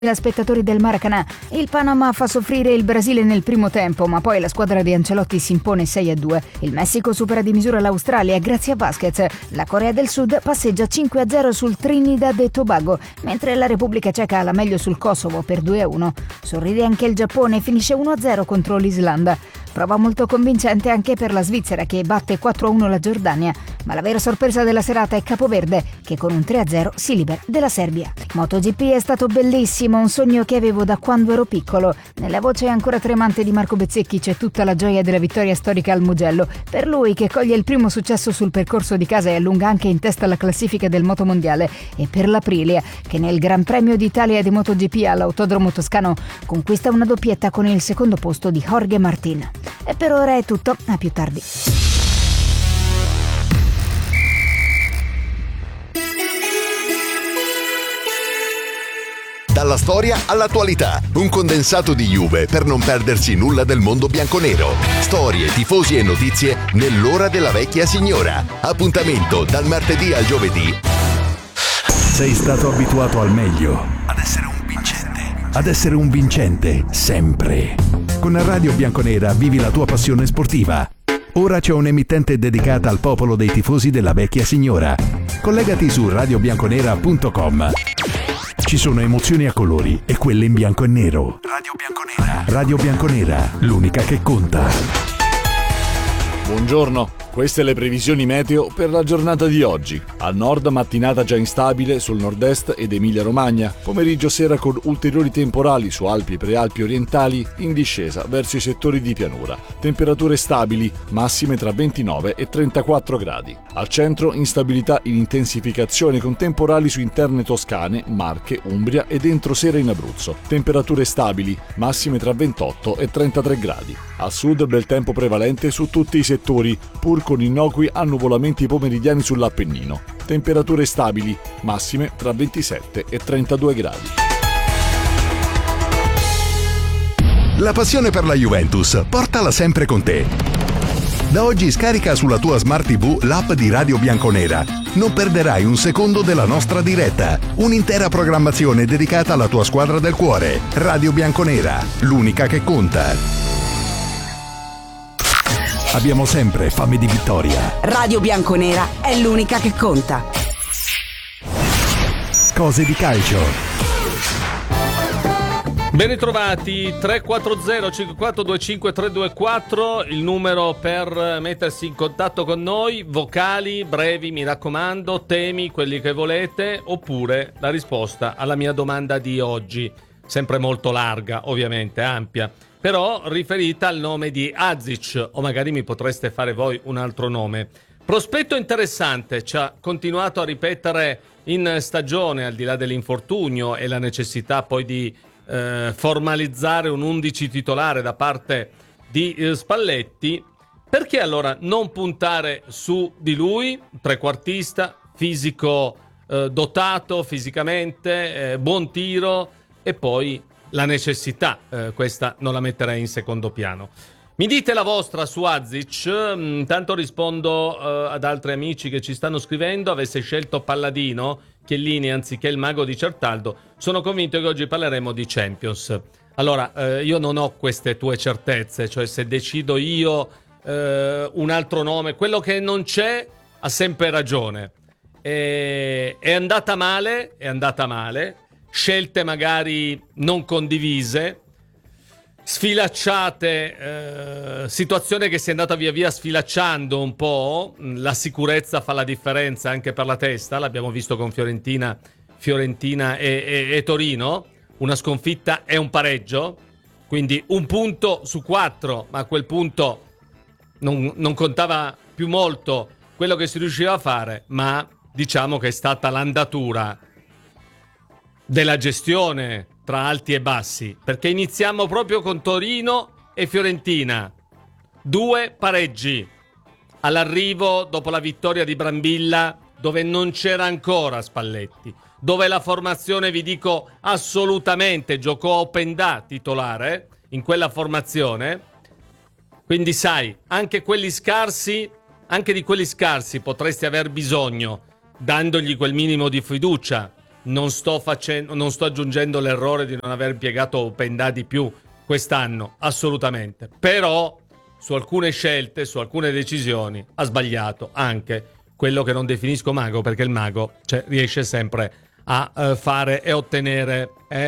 spettatori del Maracanã. Il Panama fa soffrire il Brasile nel primo tempo, ma poi la squadra di Ancelotti si impone 6-2. Il Messico supera di misura l'Australia grazie a Vasquez. La Corea del Sud passeggia 5-0 sul Trinidad e Tobago, mentre la Repubblica Ceca ha la meglio sul Kosovo per 2-1. Sorride anche il Giappone, finisce 1-0 contro l'Islanda. Prova molto convincente anche per la Svizzera, che batte 4-1 la Giordania, ma la vera sorpresa della serata è Capoverde, che con un 3-0 si libera della Serbia. MotoGP è stato bellissimo, un sogno che avevo da quando ero piccolo. Nella voce ancora tremante di Marco Bezzecchi c'è tutta la gioia della vittoria storica al Mugello. Per lui, che coglie il primo successo sul percorso di casa e allunga anche in testa la classifica del motomondiale, e per l'Aprilia, che nel Gran Premio d'Italia di MotoGP all'Autodromo Toscano conquista una doppietta con il secondo posto di Jorge Martin. E per ora è tutto, a più tardi. Dalla storia all'attualità, un condensato di Juve per non perdersi nulla del mondo bianconero. Storie, tifosi e notizie nell'ora della vecchia signora. Appuntamento dal martedì al giovedì. Sei stato abituato al meglio. Ad essere un vincente, sempre. Con Radio Bianconera vivi la tua passione sportiva. Ora c'è un'emittente dedicata al popolo dei tifosi della vecchia signora. Collegati su radiobianconera.com. Ci sono emozioni a colori e quelle in bianco e nero. Radio Bianconera. Radio Bianconera, l'unica che conta. Buongiorno. Queste le previsioni meteo per la giornata di oggi. Al nord mattinata già instabile sul nord-est ed Emilia-Romagna, pomeriggio sera con ulteriori temporali su Alpi e Prealpi orientali in discesa verso i settori di pianura. Temperature stabili, massime tra 29 e 34 gradi. Al centro instabilità in intensificazione con temporali su interne toscane, Marche, Umbria ed entro sera in Abruzzo. Temperature stabili, massime tra 28 e 33 gradi. Al sud bel tempo prevalente su tutti i settori, pur con innocui annuvolamenti pomeridiani sull'Appennino. Temperature stabili, massime tra 27 e 32 gradi. La passione per la Juventus, portala sempre con te. Da oggi scarica sulla tua Smart TV l'app di Radio Bianconera. Non perderai un secondo della nostra diretta. Un'intera programmazione dedicata alla tua squadra del cuore. Radio Bianconera, l'unica che conta. Abbiamo sempre fame di vittoria. Radio Bianconera è l'unica che conta. Cose di calcio. Ben ritrovati, 340 5425 324, il numero per mettersi in contatto con noi, vocali, brevi, mi raccomando, temi, quelli che volete, oppure la risposta alla mia domanda di oggi, sempre molto larga, ovviamente, ampia, però riferita al nome di Azic, o magari mi potreste fare voi un altro nome. Prospetto interessante, ci ha continuato a ripetere in stagione, al di là dell'infortunio e la necessità poi di formalizzare un 11 titolare da parte di Spalletti. Perché allora non puntare su di lui, trequartista, fisico dotato fisicamente, buon tiro, e poi la necessità, questa non la metterei in secondo piano. Mi dite la vostra su Azic, intanto rispondo ad altri amici che ci stanno scrivendo. Avesse scelto Palladino, Chiellini anziché il mago di Certaldo, sono convinto che oggi parleremo di Champions. Allora, io non ho queste tue certezze, cioè se decido io un altro nome, quello che non c'è ha sempre ragione. È andata male, scelte magari non condivise, sfilacciate, situazione che si è andata via via sfilacciando un po'. La sicurezza fa la differenza anche per la testa, l'abbiamo visto con Fiorentina e Torino. Una sconfitta è un pareggio, quindi 1 punto su 4, ma a quel punto non contava più molto quello che si riusciva a fare, ma diciamo che è stata l'andatura della gestione tra alti e bassi, perché iniziamo proprio con Torino e Fiorentina, 2 pareggi all'arrivo dopo la vittoria di Brambilla, dove non c'era ancora Spalletti, dove la formazione, vi dico assolutamente, giocò Openda titolare in quella formazione. Quindi sai, anche di quelli scarsi potresti aver bisogno, dandogli quel minimo di fiducia. non sto aggiungendo l'errore di non aver impiegato Openda di più quest'anno, assolutamente. Però su alcune scelte, su alcune decisioni ha sbagliato anche quello che non definisco mago, perché il mago riesce sempre a fare e ottenere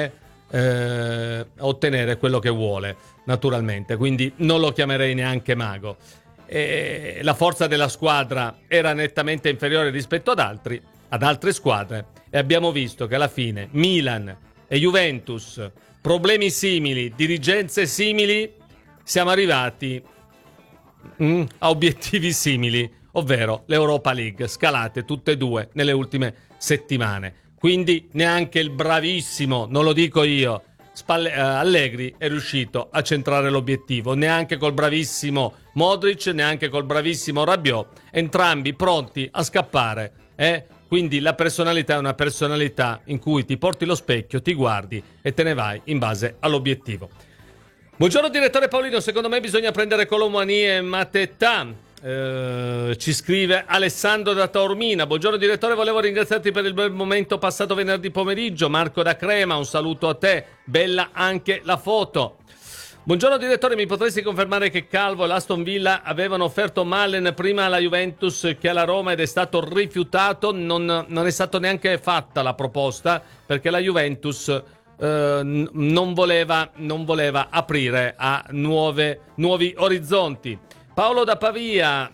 quello che vuole, naturalmente. Quindi non lo chiamerei neanche mago. La forza della squadra era nettamente inferiore rispetto ad altre squadre, e abbiamo visto che alla fine Milan e Juventus, problemi simili, dirigenze simili, siamo arrivati a obiettivi simili, ovvero l'Europa League, scalate tutte e due nelle ultime settimane. Quindi neanche il bravissimo, non lo dico io, Allegri è riuscito a centrare l'obiettivo, neanche col bravissimo Modric, neanche col bravissimo Rabiot, entrambi pronti a scappare. Quindi la personalità è una personalità in cui ti porti lo specchio, ti guardi e te ne vai in base all'obiettivo. Buongiorno direttore Paolino, secondo me bisogna prendere Colomani e Mateta. Ci scrive Alessandro da Taormina. Buongiorno direttore, volevo ringraziarti per il bel momento passato venerdì pomeriggio. Marco da Crema, un saluto a te, bella anche la foto. Buongiorno direttore, mi potresti confermare che Calvo e l'Aston Villa avevano offerto Malen prima alla Juventus che alla Roma ed è stato rifiutato? Non è stata neanche fatta la proposta, perché la Juventus non voleva aprire a nuovi orizzonti. Paolo da Pavia,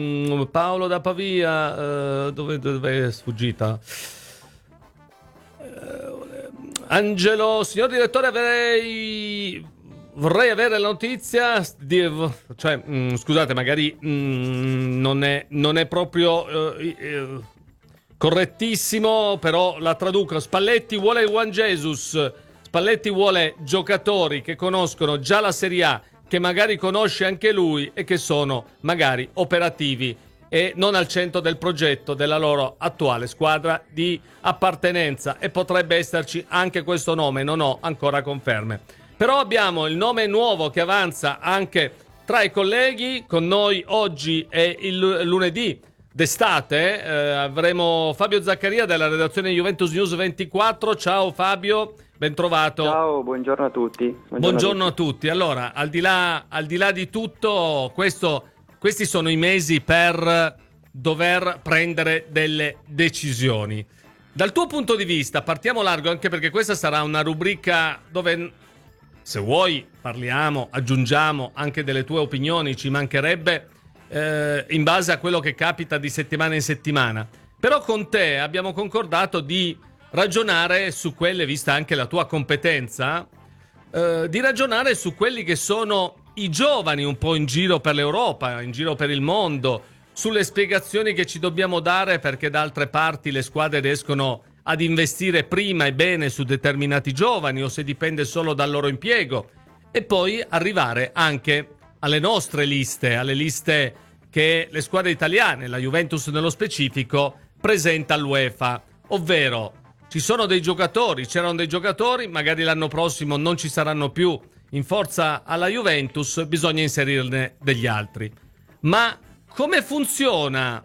dove è sfuggita? Angelo, signor direttore, vorrei avere la notizia scusate, magari non è proprio correttissimo, però la traduco. Spalletti vuole Juan Jesus, Spalletti vuole giocatori che conoscono già la Serie A, che magari conosce anche lui e che sono magari operativi e non al centro del progetto della loro attuale squadra di appartenenza, e potrebbe esserci anche questo nome, non ho ancora conferme. Però abbiamo il nome nuovo che avanza anche tra i colleghi. Con noi oggi è il lunedì d'estate, avremo Fabio Zaccaria della redazione Juventus News 24. Ciao Fabio, ben trovato. Ciao, buongiorno a tutti. Buongiorno a tutti. Allora, al di là di tutto, questi sono i mesi per dover prendere delle decisioni. Dal tuo punto di vista, partiamo largo, anche perché questa sarà una rubrica dove, se vuoi, parliamo, aggiungiamo anche delle tue opinioni, ci mancherebbe, in base a quello che capita di settimana in settimana. Però con te abbiamo concordato di ragionare su quelle, vista anche la tua competenza, di ragionare su quelli che sono i giovani un po' in giro per l'Europa, in giro per il mondo, sulle spiegazioni che ci dobbiamo dare perché da altre parti le squadre riescono ad investire prima e bene su determinati giovani, o se dipende solo dal loro impiego, e poi arrivare anche alle nostre liste, alle liste che le squadre italiane, la Juventus nello specifico, presenta all'UEFA, ovvero c'erano dei giocatori, magari l'anno prossimo non ci saranno più in forza alla Juventus, bisogna inserirne degli altri. Ma come funziona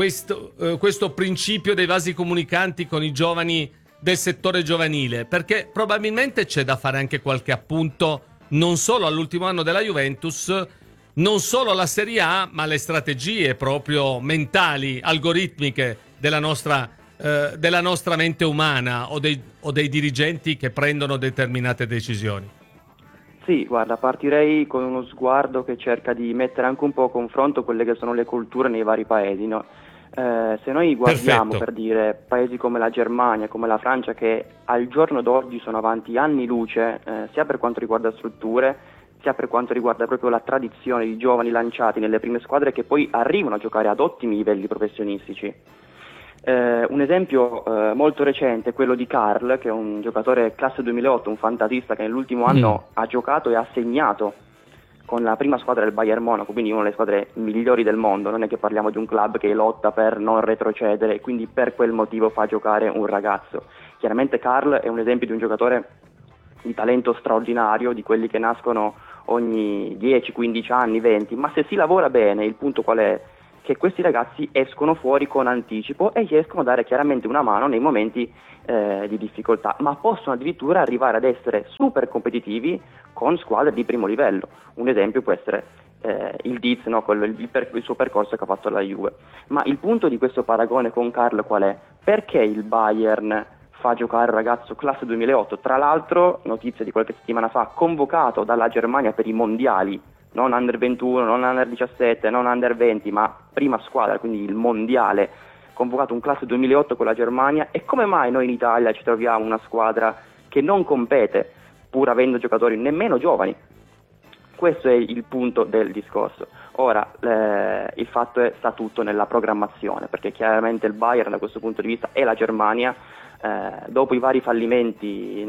questo principio dei vasi comunicanti con i giovani del settore giovanile? Perché probabilmente c'è da fare anche qualche appunto, non solo all'ultimo anno della Juventus, non solo la Serie A, ma le strategie proprio mentali, algoritmiche della nostra mente umana, o dei dirigenti che prendono determinate decisioni. Sì, guarda, partirei con uno sguardo che cerca di mettere anche un po' a confronto quelle che sono le culture nei vari paesi, no? Se noi guardiamo, Perfetto, per dire, paesi come la Germania, come la Francia, che al giorno d'oggi sono avanti anni luce, sia per quanto riguarda strutture, sia per quanto riguarda proprio la tradizione di giovani lanciati nelle prime squadre che poi arrivano a giocare ad ottimi livelli professionistici. Un esempio molto recente è quello di Karl, che è un giocatore classe 2008, un fantasista che nell'ultimo anno ha giocato e ha segnato con la prima squadra del Bayern Monaco, quindi una delle squadre migliori del mondo. Non è che parliamo di un club che lotta per non retrocedere e quindi per quel motivo fa giocare un ragazzo. Chiaramente Karl è un esempio di un giocatore di talento straordinario, di quelli che nascono ogni 10, 15 anni, 20, ma se si lavora bene, il punto qual è? che questi ragazzi escono fuori con anticipo e riescono a dare chiaramente una mano nei momenti di difficoltà, ma possono addirittura arrivare ad essere super competitivi con squadre di primo livello. Un esempio può essere il Diz, no? Il suo percorso che ha fatto la Juve. Ma il punto di questo paragone con Karl qual è? Perché il Bayern fa giocare un ragazzo classe 2008, tra l'altro, notizia di qualche settimana fa, convocato dalla Germania per i mondiali, non under 21, non under 17, non under 20, ma prima squadra, quindi il mondiale, convocato un classe 2008 con la Germania. E come mai noi in Italia ci troviamo una squadra che non compete, pur avendo giocatori nemmeno giovani? Questo è il punto del discorso. Ora, il fatto sta tutto nella programmazione, perché chiaramente il Bayern da questo punto di vista e la Germania, dopo i vari fallimenti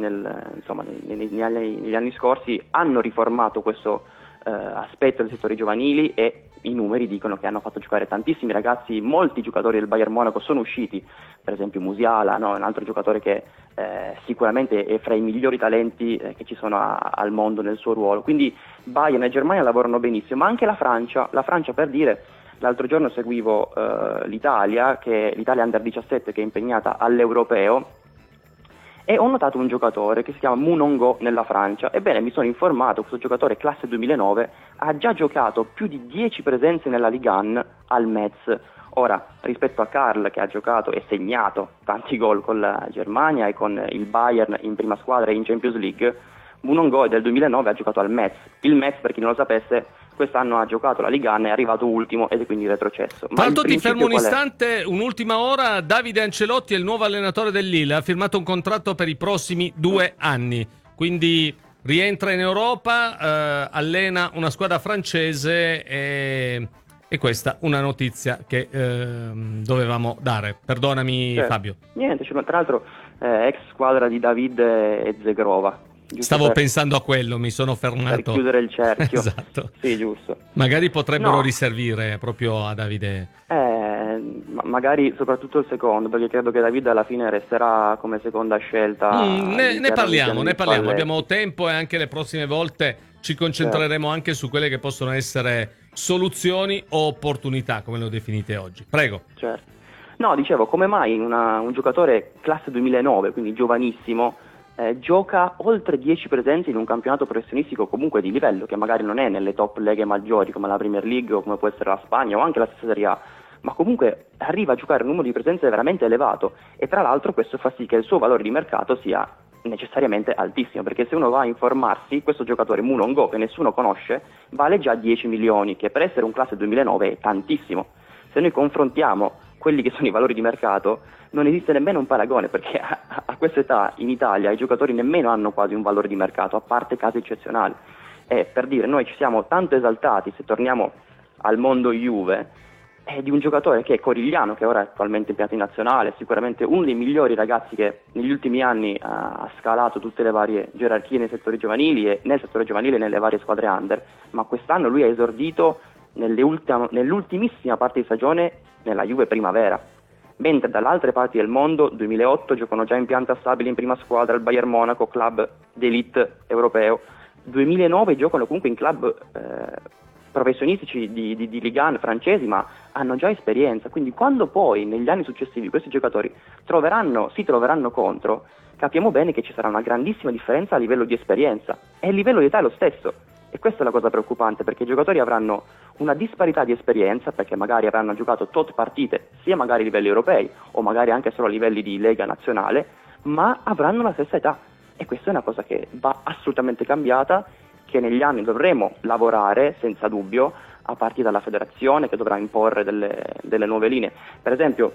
negli anni scorsi, hanno riformato questo aspetto dei settori giovanili, e i numeri dicono che hanno fatto giocare tantissimi ragazzi. Molti giocatori del Bayern Monaco sono usciti, per esempio Musiala, no? Un altro giocatore che sicuramente è fra i migliori talenti che ci sono al mondo nel suo ruolo. Quindi Bayern e Germania lavorano benissimo, ma anche la Francia, per dire, l'altro giorno seguivo l'Italia Under 17 che è impegnata all'Europeo, e ho notato un giocatore che si chiama Munongo nella Francia. Ebbene, mi sono informato, questo giocatore classe 2009 ha già giocato più di 10 presenze nella Ligue 1 al Metz. Ora, rispetto a Karl, che ha giocato e segnato tanti gol con la Germania e con il Bayern in prima squadra e in Champions League, Munongo del 2009 ha giocato al Metz. Il Metz, per chi non lo sapesse, quest'anno ha giocato la Ligue 1, è arrivato ultimo ed è quindi retrocesso. Tanto ti fermo un istante, un'ultima ora. Davide Ancelotti è il nuovo allenatore del Lille, ha firmato un contratto per i prossimi 2 anni, quindi rientra in Europa, allena una squadra francese, e questa una notizia che dovevamo dare. Perdonami, certo. Fabio. Niente, tra l'altro ex squadra di David e Zegrova. Stavo pensando a quello, mi sono fermato. Per chiudere il cerchio. Esatto. Sì, giusto. Magari potrebbero riservire proprio a Davide. Magari soprattutto il secondo, perché credo che Davide alla fine resterà come seconda scelta. Ne parliamo. Abbiamo tempo, e anche le prossime volte ci concentreremo anche su quelle che possono essere soluzioni o opportunità, come lo definite oggi. Prego. Certo. No, dicevo, come mai un giocatore classe 2009, quindi giovanissimo, gioca oltre 10 presenze in un campionato professionistico comunque di livello, che magari non è nelle top leghe maggiori come la Premier League o come può essere la Spagna o anche la stessa Serie A, ma comunque arriva a giocare un numero di presenze veramente elevato, e tra l'altro questo fa sì che il suo valore di mercato sia necessariamente altissimo, perché se uno va a informarsi, questo giocatore Munongo, che nessuno conosce, vale già 10 milioni, che per essere un classe 2009 è tantissimo. Se noi confrontiamo quelli che sono i valori di mercato, non esiste nemmeno un paragone, perché a questa età in Italia i giocatori nemmeno hanno quasi un valore di mercato, a parte casi eccezionali. E per dire, noi ci siamo tanto esaltati, se torniamo al mondo Juve, di un giocatore che è Corigliano, che ora è attualmente impegnato in nazionale, sicuramente uno dei migliori ragazzi che negli ultimi anni ha scalato tutte le varie gerarchie nei settori giovanili e nel settore giovanile e nelle varie squadre under, ma quest'anno lui ha esordito nell'ultimissima parte di stagione nella Juve Primavera, mentre dall'altre parti del mondo 2008 giocano già in pianta stabile in prima squadra al Bayern Monaco, club d'élite europeo. 2009 giocano comunque in club professionistici di Ligue 1 francesi, ma hanno già esperienza, quindi quando poi negli anni successivi questi giocatori si troveranno contro, capiamo bene che ci sarà una grandissima differenza a livello di esperienza, e il livello di età è lo stesso. E questa è la cosa preoccupante, perché i giocatori avranno una disparità di esperienza, perché magari avranno giocato tot partite, sia magari a livelli europei o magari anche solo a livelli di Lega nazionale, ma avranno la stessa età, e questa è una cosa che va assolutamente cambiata, che negli anni dovremo lavorare senza dubbio, a partire dalla federazione che dovrà imporre delle nuove linee. Per esempio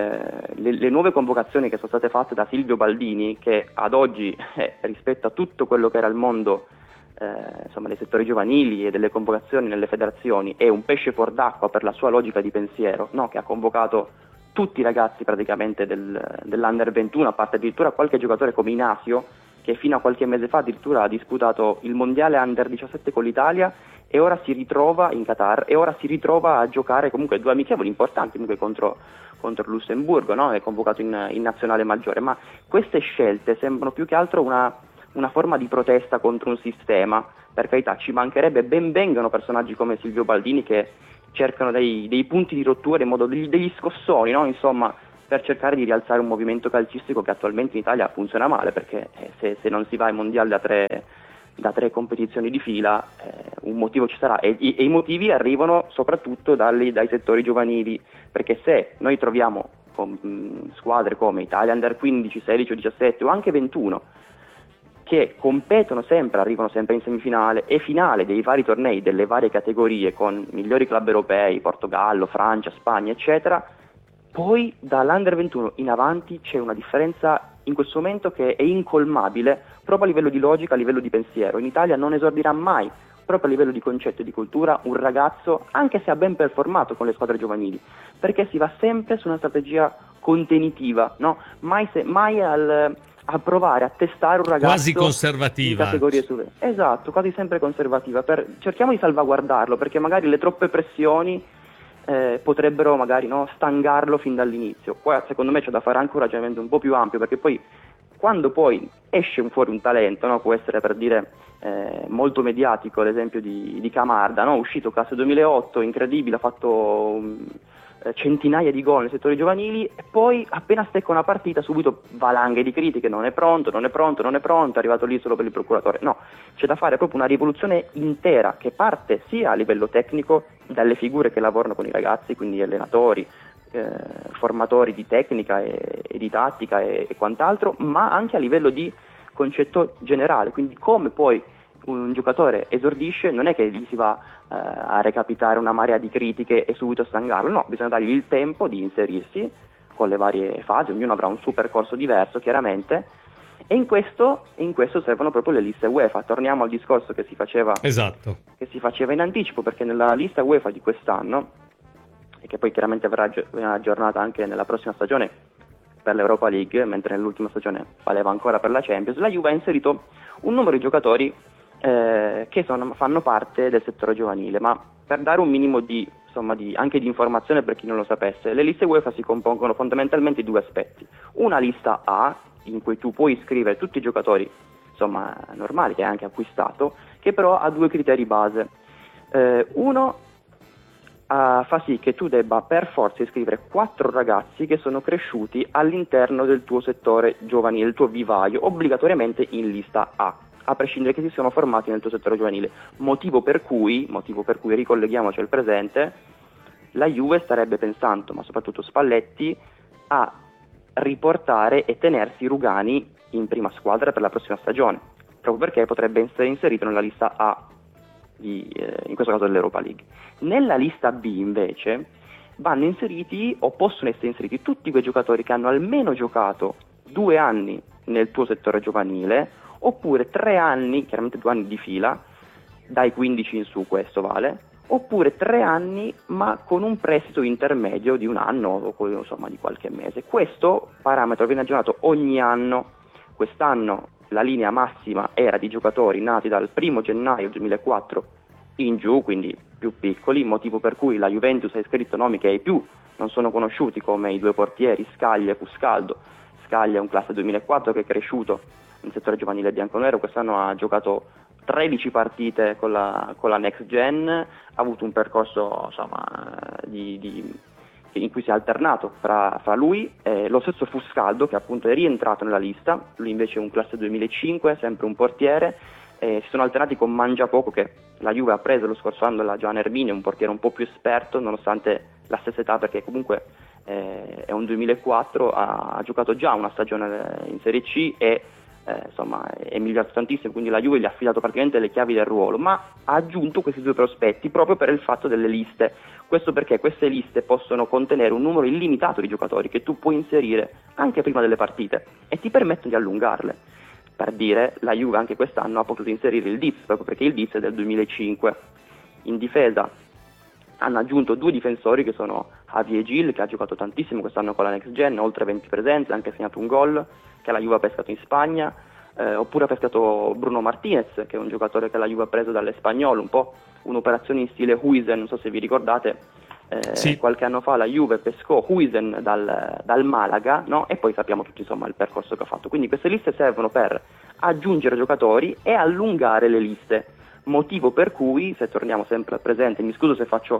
le nuove convocazioni che sono state fatte da Silvio Baldini, che ad oggi rispetto a tutto quello che era il mondo dei settori giovanili e delle convocazioni nelle federazioni, è un pesce fuor d'acqua per la sua logica di pensiero, no? Che ha convocato tutti i ragazzi praticamente dell'Under 21, a parte addirittura qualche giocatore come Inasio, che fino a qualche mese fa addirittura ha disputato il mondiale Under 17 con l'Italia, e ora si ritrova in Qatar, e ora si ritrova a giocare comunque 2 amichevoli importanti comunque contro il Lussemburgo, no? È convocato in nazionale maggiore. Ma queste scelte sembrano più che altro una forma di protesta contro un sistema. Per carità, ci mancherebbe, ben vengano personaggi come Silvio Baldini che cercano dei punti di rottura, in modo degli scossoni, no? Insomma, per cercare di rialzare un movimento calcistico che attualmente in Italia funziona male, perché se non si va ai mondiali da tre competizioni di fila, un motivo ci sarà, e i motivi arrivano soprattutto dai settori giovanili, perché se noi troviamo squadre come Italia Under 15, 16 o 17 o anche 21 che competono sempre, arrivano sempre in semifinale e finale dei vari tornei delle varie categorie con migliori club europei, Portogallo, Francia, Spagna, eccetera, poi dall'Under 21 in avanti c'è una differenza in questo momento che è incolmabile proprio a livello di logica, a livello di pensiero. In Italia non esordirà mai, proprio a livello di concetto e di cultura, un ragazzo, anche se ha ben performato con le squadre giovanili, perché si va sempre su una strategia contenitiva, no? Mai a provare a testare un ragazzo quasi conservativa, in categorie esatto, quasi sempre conservativa. Cerchiamo di salvaguardarlo, perché magari le troppe pressioni potrebbero magari stangarlo fin dall'inizio. Poi secondo me c'è da fare anche un ragionamento un po' più ampio, perché poi quando poi esce fuori un talento, no? Può essere, per dire, molto mediatico l'esempio di Camarda, no? Uscito classe 2008, incredibile, ha fatto centinaia di gol nei settori giovanili, e poi appena stecca una partita subito valanghe di critiche: non è pronto, è arrivato lì solo per il procuratore. No, c'è da fare proprio una rivoluzione intera, che parte sia a livello tecnico dalle figure che lavorano con i ragazzi, quindi allenatori, formatori di tecnica e di tattica e quant'altro, ma anche a livello di concetto generale, quindi come poi un giocatore esordisce, non è che gli si va a recapitare una marea di critiche e subito stangarlo, no, bisogna dargli il tempo di inserirsi con le varie fasi, ognuno avrà un suo percorso diverso chiaramente, e in questo servono proprio le liste UEFA. Torniamo al discorso che si faceva in anticipo, perché nella lista UEFA di quest'anno, e che poi chiaramente verrà aggiornata anche nella prossima stagione per l'Europa League, mentre nell'ultima stagione valeva ancora per la Champions, la Juve ha inserito un numero di giocatori che fanno parte del settore giovanile. Ma per dare un minimo anche di informazione per chi non lo sapesse, le liste UEFA si compongono fondamentalmente di due aspetti: una lista A, in cui tu puoi iscrivere tutti i giocatori normali che hai anche acquistato, che però ha due criteri base. Uno fa sì che tu debba per forza iscrivere 4 ragazzi che sono cresciuti all'interno del tuo settore giovanile, il tuo vivaio, obbligatoriamente in lista A prescindere che si siano formati nel tuo settore giovanile. Motivo per cui ricolleghiamoci al presente, la Juve starebbe pensando, ma soprattutto Spalletti, a riportare e tenersi Rugani in prima squadra per la prossima stagione, proprio perché potrebbe essere inserito nella lista A in questo caso dell'Europa League. Nella lista B invece vanno inseriti, o possono essere inseriti, tutti quei giocatori che hanno almeno giocato 2 anni nel tuo settore giovanile, oppure 3 anni, chiaramente 2 anni di fila, dai 15 in su, questo vale, oppure 3 anni ma con un prestito intermedio di 1 anno o di qualche mese. Questo parametro viene aggiornato ogni anno. Quest'anno la linea massima era di giocatori nati dal 1 gennaio 2004 in giù, quindi più piccoli, motivo per cui la Juventus ha iscritto nomi che ai più non sono conosciuti, come i 2 portieri Scaglia e Fuscaldo. Scaglia è un classe 2004 che è cresciuto nel settore giovanile bianconero, quest'anno ha giocato 13 partite con la Next Gen, ha avuto un percorso in cui si è alternato fra lui e lo stesso Fuscaldo, che appunto è rientrato nella lista. Lui invece è un classe 2005, sempre un portiere. Si sono alternati con Mangiapoco, che la Juve ha preso lo scorso anno dalla Gian Erminio, un portiere un po' più esperto nonostante la stessa età, perché comunque è un 2004, ha giocato già una stagione in Serie C e è migliorato tantissimo, quindi la Juve gli ha affidato praticamente le chiavi del ruolo, ma ha aggiunto questi 2 prospetti proprio per il fatto delle liste. Questo perché queste liste possono contenere un numero illimitato di giocatori che tu puoi inserire anche prima delle partite e ti permettono di allungarle. Per dire, la Juve anche quest'anno ha potuto inserire il Diz, proprio perché il Diz è del 2005. In difesa hanno aggiunto 2 difensori che sono Javier Gil, che ha giocato tantissimo quest'anno con la Next Gen, oltre 20 presenze, ha anche segnato un gol, che la Juve ha pescato in Spagna, oppure ha pescato Bruno Martinez, che è un giocatore che la Juve ha preso dall'Espagnol, un po' un'operazione in stile Huijsen, non so se vi ricordate. Sì. Qualche anno fa la Juve pescò Huijsen dal Malaga, no? E poi sappiamo tutti il percorso che ha fatto. Quindi queste liste servono per aggiungere giocatori e allungare le liste, motivo per cui, se torniamo sempre al presente, mi scuso se faccio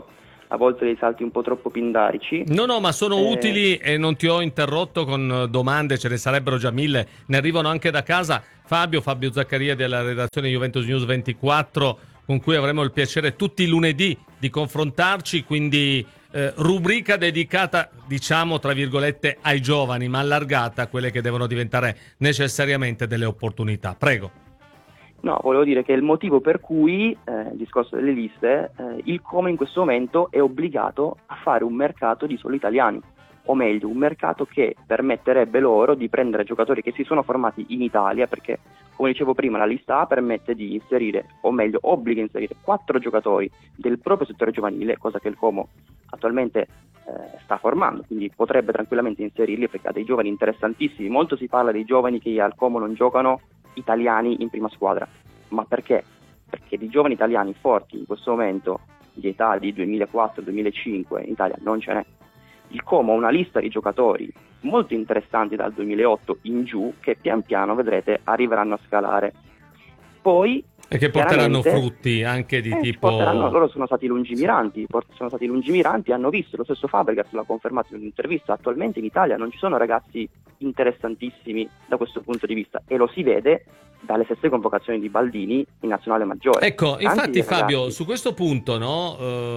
a volte dei salti un po' troppo pindarici. No, ma sono utili e non ti ho interrotto con domande, ce ne sarebbero già mille, ne arrivano anche da casa. Fabio Zaccaria della redazione Juventus News 24, con cui avremo il piacere tutti i lunedì di confrontarci, quindi rubrica dedicata, diciamo tra virgolette, ai giovani, ma allargata a quelle che devono diventare necessariamente delle opportunità. Prego. No, volevo dire che il motivo per cui, il discorso delle liste, il Como in questo momento è obbligato a fare un mercato di soli italiani, o meglio, un mercato che permetterebbe loro di prendere giocatori che si sono formati in Italia, perché, come dicevo prima, la lista A permette di inserire, o meglio, obbliga a inserire 4 giocatori del proprio settore giovanile, cosa che il Como attualmente sta formando, quindi potrebbe tranquillamente inserirli perché ha dei giovani interessantissimi. Molto si parla dei giovani che al Como non giocano, italiani in prima squadra, ma perché? Perché di giovani italiani forti in questo momento, di età di 2004-2005 in Italia non ce n'è. Il Como ha una lista di giocatori molto interessanti dal 2008 in giù che pian piano, vedrete, arriveranno a scalare. Poi e che porteranno frutti anche di tipo... Loro sono stati lungimiranti, hanno visto, lo stesso Fabregas l'ha confermato in un'intervista, attualmente in Italia non ci sono ragazzi interessantissimi da questo punto di vista, e lo si vede dalle stesse convocazioni di Baldini in nazionale maggiore. Ecco, infatti Fabio, su questo punto, no,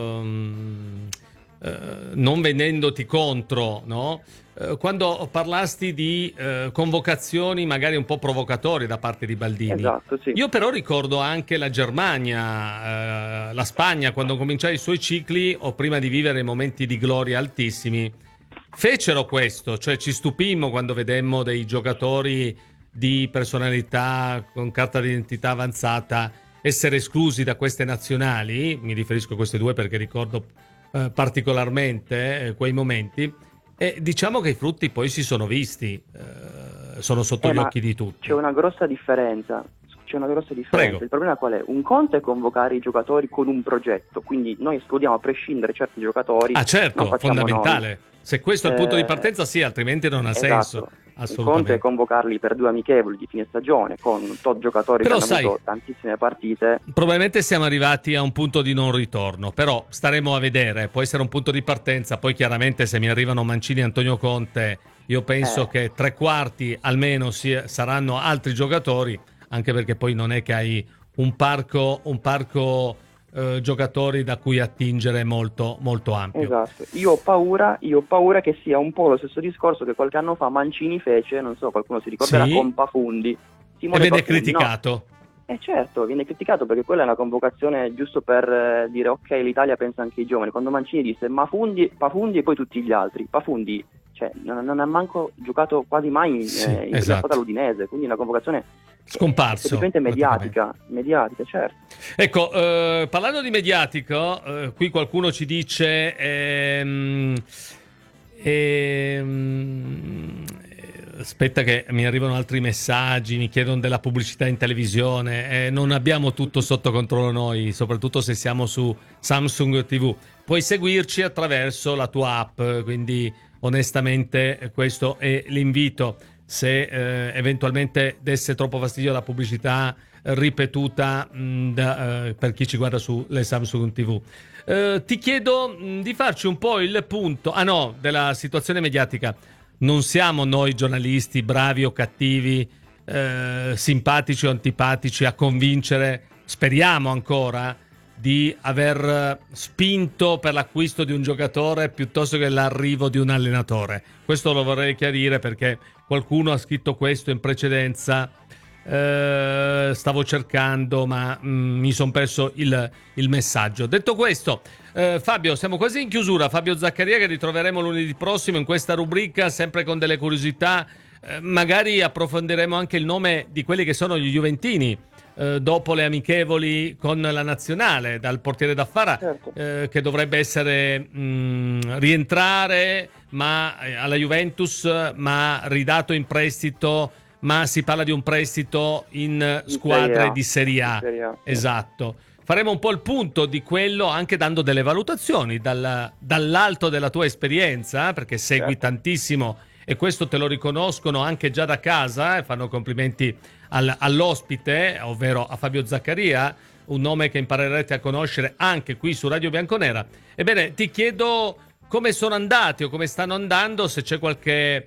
non vendendoti contro, no? Quando parlasti di convocazioni magari un po' provocatorie da parte di Baldini, esatto, sì. Io però ricordo anche la Germania, la Spagna, quando cominciava i suoi cicli o prima di vivere momenti di gloria altissimi, fecero questo, cioè ci stupimmo quando vedemmo dei giocatori di personalità con carta d'identità avanzata essere esclusi da queste nazionali. Mi riferisco a queste due perché ricordo particolarmente quei momenti. E diciamo che i frutti poi si sono visti, sono sotto gli occhi di tutti. C'è una grossa differenza. Prego. Il problema qual è? Un conto è convocare i giocatori con un progetto, quindi noi escludiamo a prescindere certi giocatori. Ah certo, fondamentale. Noi. Se questo è il punto di partenza, sì, altrimenti non ha senso. Il conto è convocarli per 2 amichevoli di fine stagione con tot giocatori che hanno avuto tantissime partite. Probabilmente siamo arrivati a un punto di non ritorno, però staremo a vedere. Può essere un punto di partenza, poi chiaramente se mi arrivano Mancini e Antonio Conte, io penso che 3/4 almeno saranno altri giocatori, anche perché poi non è che hai un parco giocatori da cui attingere molto, molto ampio. Esatto, io ho paura che sia un po' lo stesso discorso che qualche anno fa Mancini fece, non so, qualcuno si ricorderà, con Pafundi. E viene criticato. Certo, viene criticato perché quella è una convocazione giusto per dire ok, l'Italia pensa anche ai giovani. Quando Mancini disse Pafundi e poi tutti gli altri, Pafundi non ha manco giocato quasi mai in prima squadra all'Udinese, quindi una convocazione scomparso, semplicemente mediatica, certo. Ecco, parlando di mediatico, qui qualcuno ci dice aspetta che mi arrivano altri messaggi, mi chiedono della pubblicità in televisione, non abbiamo tutto sotto controllo noi, soprattutto se siamo su Samsung TV. Puoi seguirci attraverso la tua app, quindi onestamente questo è l'invito. Se eventualmente desse troppo fastidio la pubblicità ripetuta per chi ci guarda sulle Samsung TV. Ti chiedo di farci un po' il punto della situazione mediatica. Non siamo noi giornalisti bravi o cattivi, simpatici o antipatici a convincere, speriamo ancora, di aver spinto per l'acquisto di un giocatore piuttosto che l'arrivo di un allenatore. Questo lo vorrei chiarire perché qualcuno ha scritto questo in precedenza. Stavo cercando, ma mi sono perso il messaggio. Detto questo, Fabio, siamo quasi in chiusura. Fabio Zaccaria, che ritroveremo lunedì prossimo in questa rubrica, sempre con delle curiosità. Magari approfondiremo anche il nome di quelli che sono gli juventini dopo le amichevoli con la nazionale, dal portiere Daffara, certo, che dovrebbe essere rientrare alla Juventus, ma ridato in prestito, ma si parla di un prestito in squadre di Serie A. Esatto. Faremo un po' il punto di quello, anche dando delle valutazioni dall'alto della tua esperienza, perché segui tantissimo e questo te lo riconoscono anche già da casa, e fanno complimenti all'ospite, ovvero a Fabio Zaccaria, un nome che imparerete a conoscere anche qui su Radio Bianconera. Ebbene, ti chiedo come sono andati o come stanno andando, se c'è qualche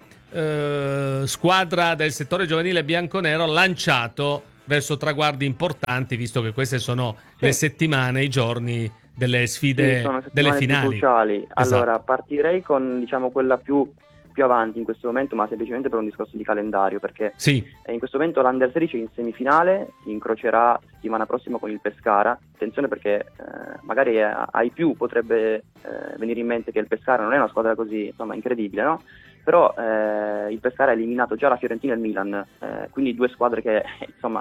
squadra del settore giovanile bianconero lanciato verso traguardi importanti, visto che queste sono le settimane, i giorni delle sfide, delle finali cruciali. Esatto. Allora, partirei con, diciamo, quella più avanti in questo momento, ma semplicemente per un discorso di calendario, perché in questo momento l'Under 16 in semifinale si incrocerà settimana prossima con il Pescara. Attenzione, perché magari ai più potrebbe venire in mente che il Pescara non è una squadra così, insomma, incredibile, no? Però il Pescara ha eliminato già la Fiorentina e il Milan, quindi due squadre che insomma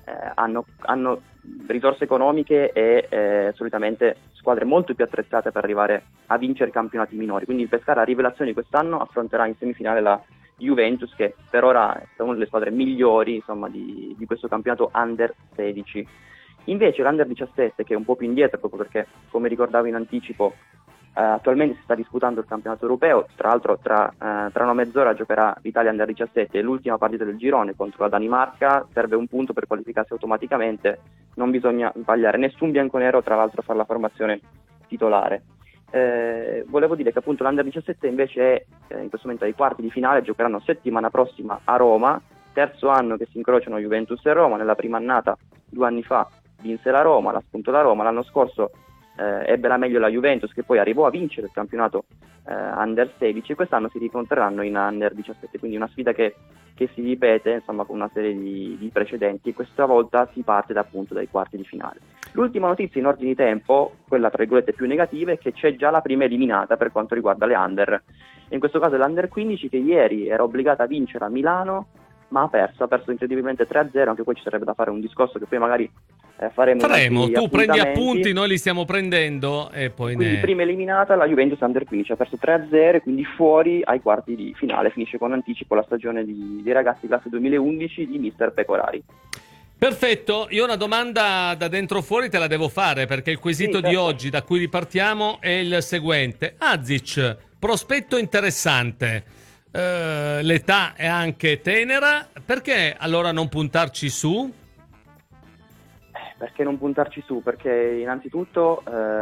hanno risorse economiche e solitamente squadre molto più attrezzate per arrivare a vincere campionati minori. Quindi il Pescara, a rivelazione di quest'anno, affronterà in semifinale la Juventus, che per ora è una delle squadre migliori, insomma, di questo campionato Under 16. Invece l'Under 17, che è un po' più indietro, proprio perché, come ricordavo in anticipo, attualmente si sta disputando il campionato europeo. Tra l'altro tra una mezz'ora giocherà l'Italia Under 17, l'ultima partita del girone contro la Danimarca. Serve un punto per qualificarsi automaticamente, non bisogna sbagliare nessun bianconero, tra l'altro, a fare la formazione titolare. Volevo dire che appunto l'Under 17 invece è in questo momento ai quarti di finale, giocheranno settimana prossima a Roma, terzo anno che si incrociano Juventus e Roma. Nella prima annata 2 anni fa vinse la Roma, l'ha spunto la Roma, l'anno scorso ebbe la meglio la Juventus, che poi arrivò a vincere il campionato Under 16, e quest'anno si ricontrerranno in Under 17, quindi una sfida che si ripete, insomma, con una serie di precedenti, e questa volta si parte appunto dai quarti di finale. L'ultima notizia in ordine di tempo, quella tra virgolette più negativa, è che c'è già la prima eliminata per quanto riguarda le Under, e in questo caso è l'Under 15, che ieri era obbligata a vincere a Milano, ma ha perso incredibilmente 3-0. Anche qui ci sarebbe da fare un discorso che poi magari faremo. Tu prendi appunti, noi li stiamo prendendo, e poi quindi prima eliminata la Juventus Under 15, ha perso 3-0, quindi fuori ai quarti di finale. Finisce con anticipo la stagione dei ragazzi classe 2011 di Mister Pecorari. Perfetto, io una domanda da dentro fuori te la devo fare, perché il quesito di oggi da cui ripartiamo è il seguente. Azic, prospetto interessante, l'età è anche tenera, perché allora non puntarci su? Perché non puntarci su? Perché innanzitutto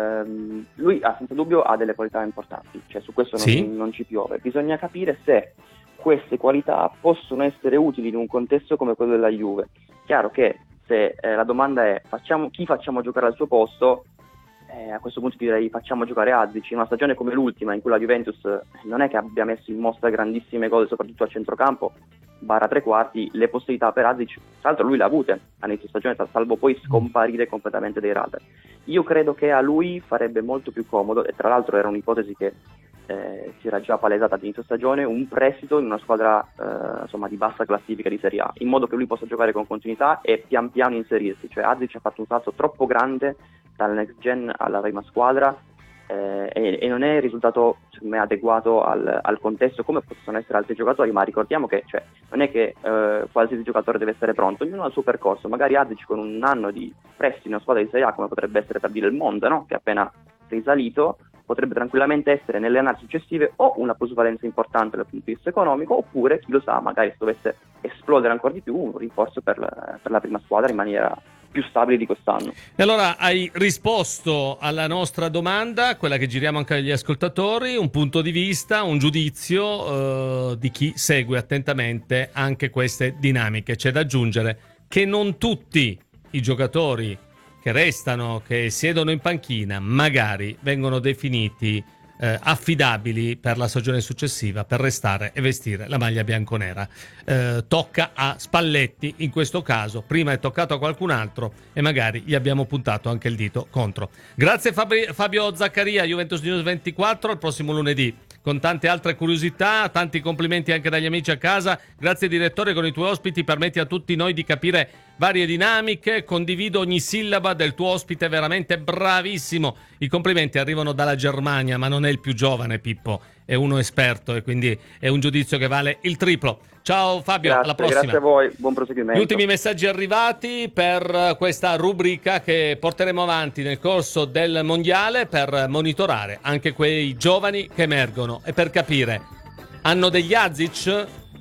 lui senza dubbio ha delle qualità importanti, cioè su questo non ci piove. Bisogna capire se queste qualità possono essere utili in un contesto come quello della Juve. Chiaro che se la domanda è chi facciamo giocare al suo posto, a questo punto direi facciamo giocare Azic. In una stagione come l'ultima, in cui la Juventus non è che abbia messo in mostra grandissime cose, soprattutto a centrocampo / tre quarti, le possibilità per Azic, tra l'altro lui le ha avute all'inizio stagione, salvo poi scomparire completamente dai radar. Io credo che a lui farebbe molto più comodo, e tra l'altro era un'ipotesi che si era già palesata all'inizio stagione, un prestito in una squadra insomma di bassa classifica di Serie A, in modo che lui possa giocare con continuità e pian piano inserirsi. Cioè Azic ha fatto un salto troppo grande dal next gen alla prima squadra, e non è risultato, secondo me, adeguato al contesto, come possono essere altri giocatori. Ma ricordiamo che non è che qualsiasi giocatore deve essere pronto, ognuno ha il suo percorso. Magari Azic con un anno di prestito in una squadra di Serie A, come potrebbe essere per dire il Monza, no? Che è appena risalito, potrebbe tranquillamente essere nelle annate successive o una plusvalenza importante dal punto di vista economico, oppure, chi lo sa, magari se dovesse esplodere ancora di più, un rinforzo per la prima squadra in maniera più stabile di quest'anno. E allora hai risposto alla nostra domanda, quella che giriamo anche agli ascoltatori, un punto di vista, un giudizio di chi segue attentamente anche queste dinamiche. C'è da aggiungere che non tutti i giocatori che restano, che siedono in panchina, magari vengono definiti affidabili per la stagione successiva, per restare e vestire la maglia bianconera. Tocca a Spalletti in questo caso, prima è toccato a qualcun altro e magari gli abbiamo puntato anche il dito contro. Grazie Fabio Zaccaria, Juventus News 24, al prossimo lunedì con tante altre curiosità, tanti complimenti anche dagli amici a casa. Grazie direttore, con i tuoi ospiti permetti a tutti noi di capire varie dinamiche, condivido ogni sillaba del tuo ospite, veramente bravissimo. I complimenti arrivano dalla Germania, ma non è il più giovane Pippo, è uno esperto e quindi è un giudizio che vale il triplo. Ciao Fabio, alla prossima. Grazie a voi, buon proseguimento. Gli ultimi messaggi arrivati per questa rubrica che porteremo avanti nel corso del mondiale per monitorare anche quei giovani che emergono e per capire, hanno degli Azic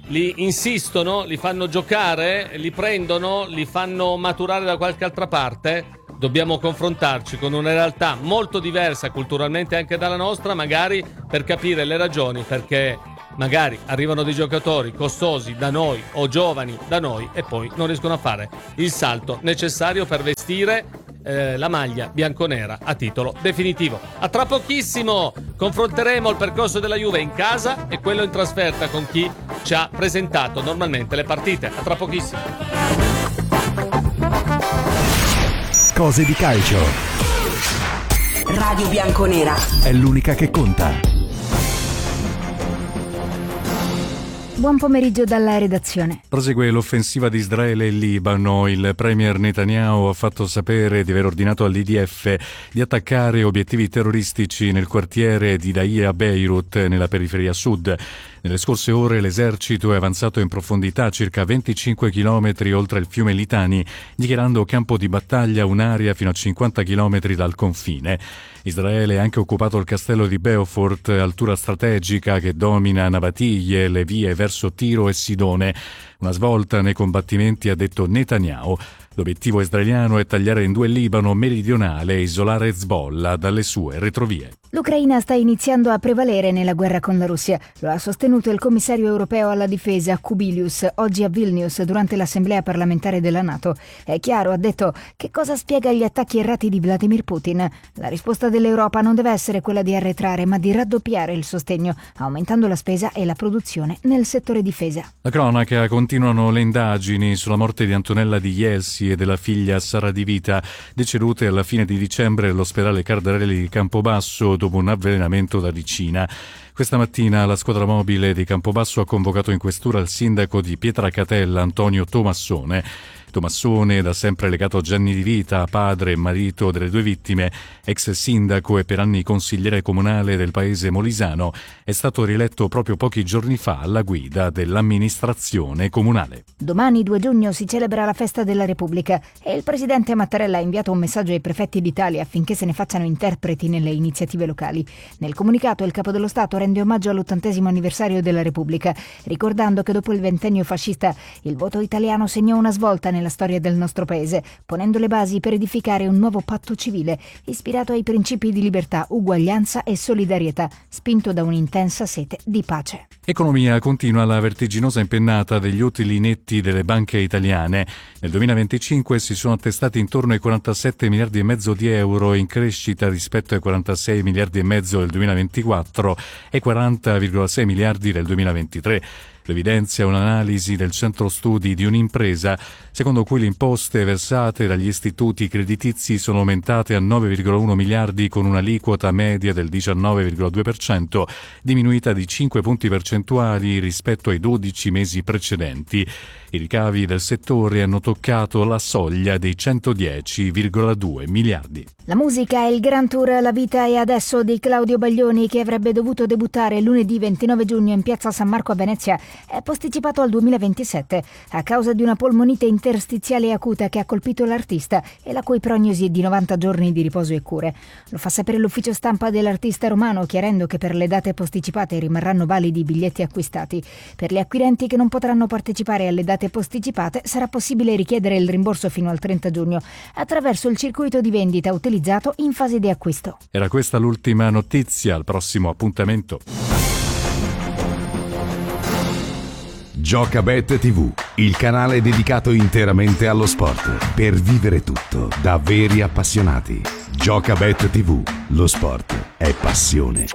li insistono, li fanno giocare, li prendono, li fanno maturare da qualche altra parte? Dobbiamo confrontarci con una realtà molto diversa culturalmente anche dalla nostra, magari per capire le ragioni perché magari arrivano dei giocatori costosi da noi o giovani da noi e poi non riescono a fare il salto necessario per vestire la maglia bianconera a titolo definitivo. A tra pochissimo confronteremo il percorso della Juve in casa e quello in trasferta con chi ci ha presentato normalmente le partite. A tra pochissimo. Cose di calcio. Radio Bianconera È l'unica che conta. Buon pomeriggio dalla redazione. Prosegue l'offensiva di Israele e Libano. Il premier Netanyahu ha fatto sapere di aver ordinato all'IDF di attaccare obiettivi terroristici nel quartiere di Dahiya a Beirut, nella periferia sud. Nelle scorse ore l'esercito è avanzato in profondità circa 25 chilometri oltre il fiume Litani, dichiarando campo di battaglia un'area fino a 50 chilometri dal confine. Israele ha anche occupato il castello di Beaufort, altura strategica che domina Nabatiglie, le vie verso Tiro e Sidone. Una svolta nei combattimenti, ha detto Netanyahu. L'obiettivo israeliano è tagliare in due il Libano meridionale e isolare Hezbollah dalle sue retrovie. L'Ucraina sta iniziando a prevalere nella guerra con la Russia. Lo ha sostenuto il commissario europeo alla difesa Kubilius oggi a Vilnius durante l'assemblea parlamentare della NATO. È chiaro, ha detto, che cosa spiega gli attacchi errati di Vladimir Putin. La risposta dell'Europa non deve essere quella di arretrare, ma di raddoppiare il sostegno, aumentando la spesa e la produzione nel settore difesa. La cronaca: continuano le indagini sulla morte di Antonella Di Jelsi e della figlia Sara Di Vita, decedute alla fine di dicembre all'ospedale Cardarelli di Campobasso dopo un avvelenamento da ricina. Questa mattina la squadra mobile di Campobasso ha convocato in questura il sindaco di Pietracatella, Antonio Tomassone. Tomassone, da sempre legato a Gianni Di Vita, padre e marito delle due vittime, ex sindaco e per anni consigliere comunale del paese molisano, è stato rieletto proprio pochi giorni fa alla guida dell'amministrazione comunale. Domani 2 giugno si celebra la festa della Repubblica e il presidente Mattarella ha inviato un messaggio ai prefetti d'Italia affinché se ne facciano interpreti nelle iniziative locali. Nel comunicato il Capo dello Stato rende omaggio all'80° anniversario della Repubblica, ricordando che dopo il ventennio fascista il voto italiano segnò una svolta nella storia del nostro paese, ponendo le basi per edificare un nuovo patto civile ispirato ai principi di libertà, uguaglianza e solidarietà, spinto da un'intensa sete di pace. Economia: continua la vertiginosa impennata degli utili netti delle banche italiane. Nel 2025 si sono attestati intorno ai 47 miliardi e mezzo di euro, in crescita rispetto ai 46 miliardi e mezzo del 2024 e 40,6 miliardi del 2023. Lo evidenzia un'analisi del centro studi di un'impresa, secondo cui le imposte versate dagli istituti creditizi sono aumentate a 9,1 miliardi con un'aliquota media del 19,2%, diminuita di 5 punti percentuali rispetto ai 12 mesi precedenti. I ricavi del settore hanno toccato la soglia dei 110,2 miliardi. La musica è il Grand Tour La vita e adesso di Claudio Baglioni, che avrebbe dovuto debuttare lunedì 29 giugno in piazza San Marco a Venezia, è posticipato al 2027 a causa di una polmonite interstiziale acuta che ha colpito l'artista e la cui prognosi è di 90 giorni di riposo e cure. Lo fa sapere l'ufficio stampa dell'artista romano, chiarendo che per le date posticipate rimarranno validi i biglietti acquistati. Per gli acquirenti che non potranno partecipare alle date posticipate sarà possibile richiedere il rimborso fino al 30 giugno attraverso il circuito di vendita utilizzato in fase di acquisto. Era questa l'ultima notizia, al prossimo appuntamento. Giocabet TV, il canale dedicato interamente allo sport, per vivere tutto da veri appassionati. Giocabet TV, lo sport è passione.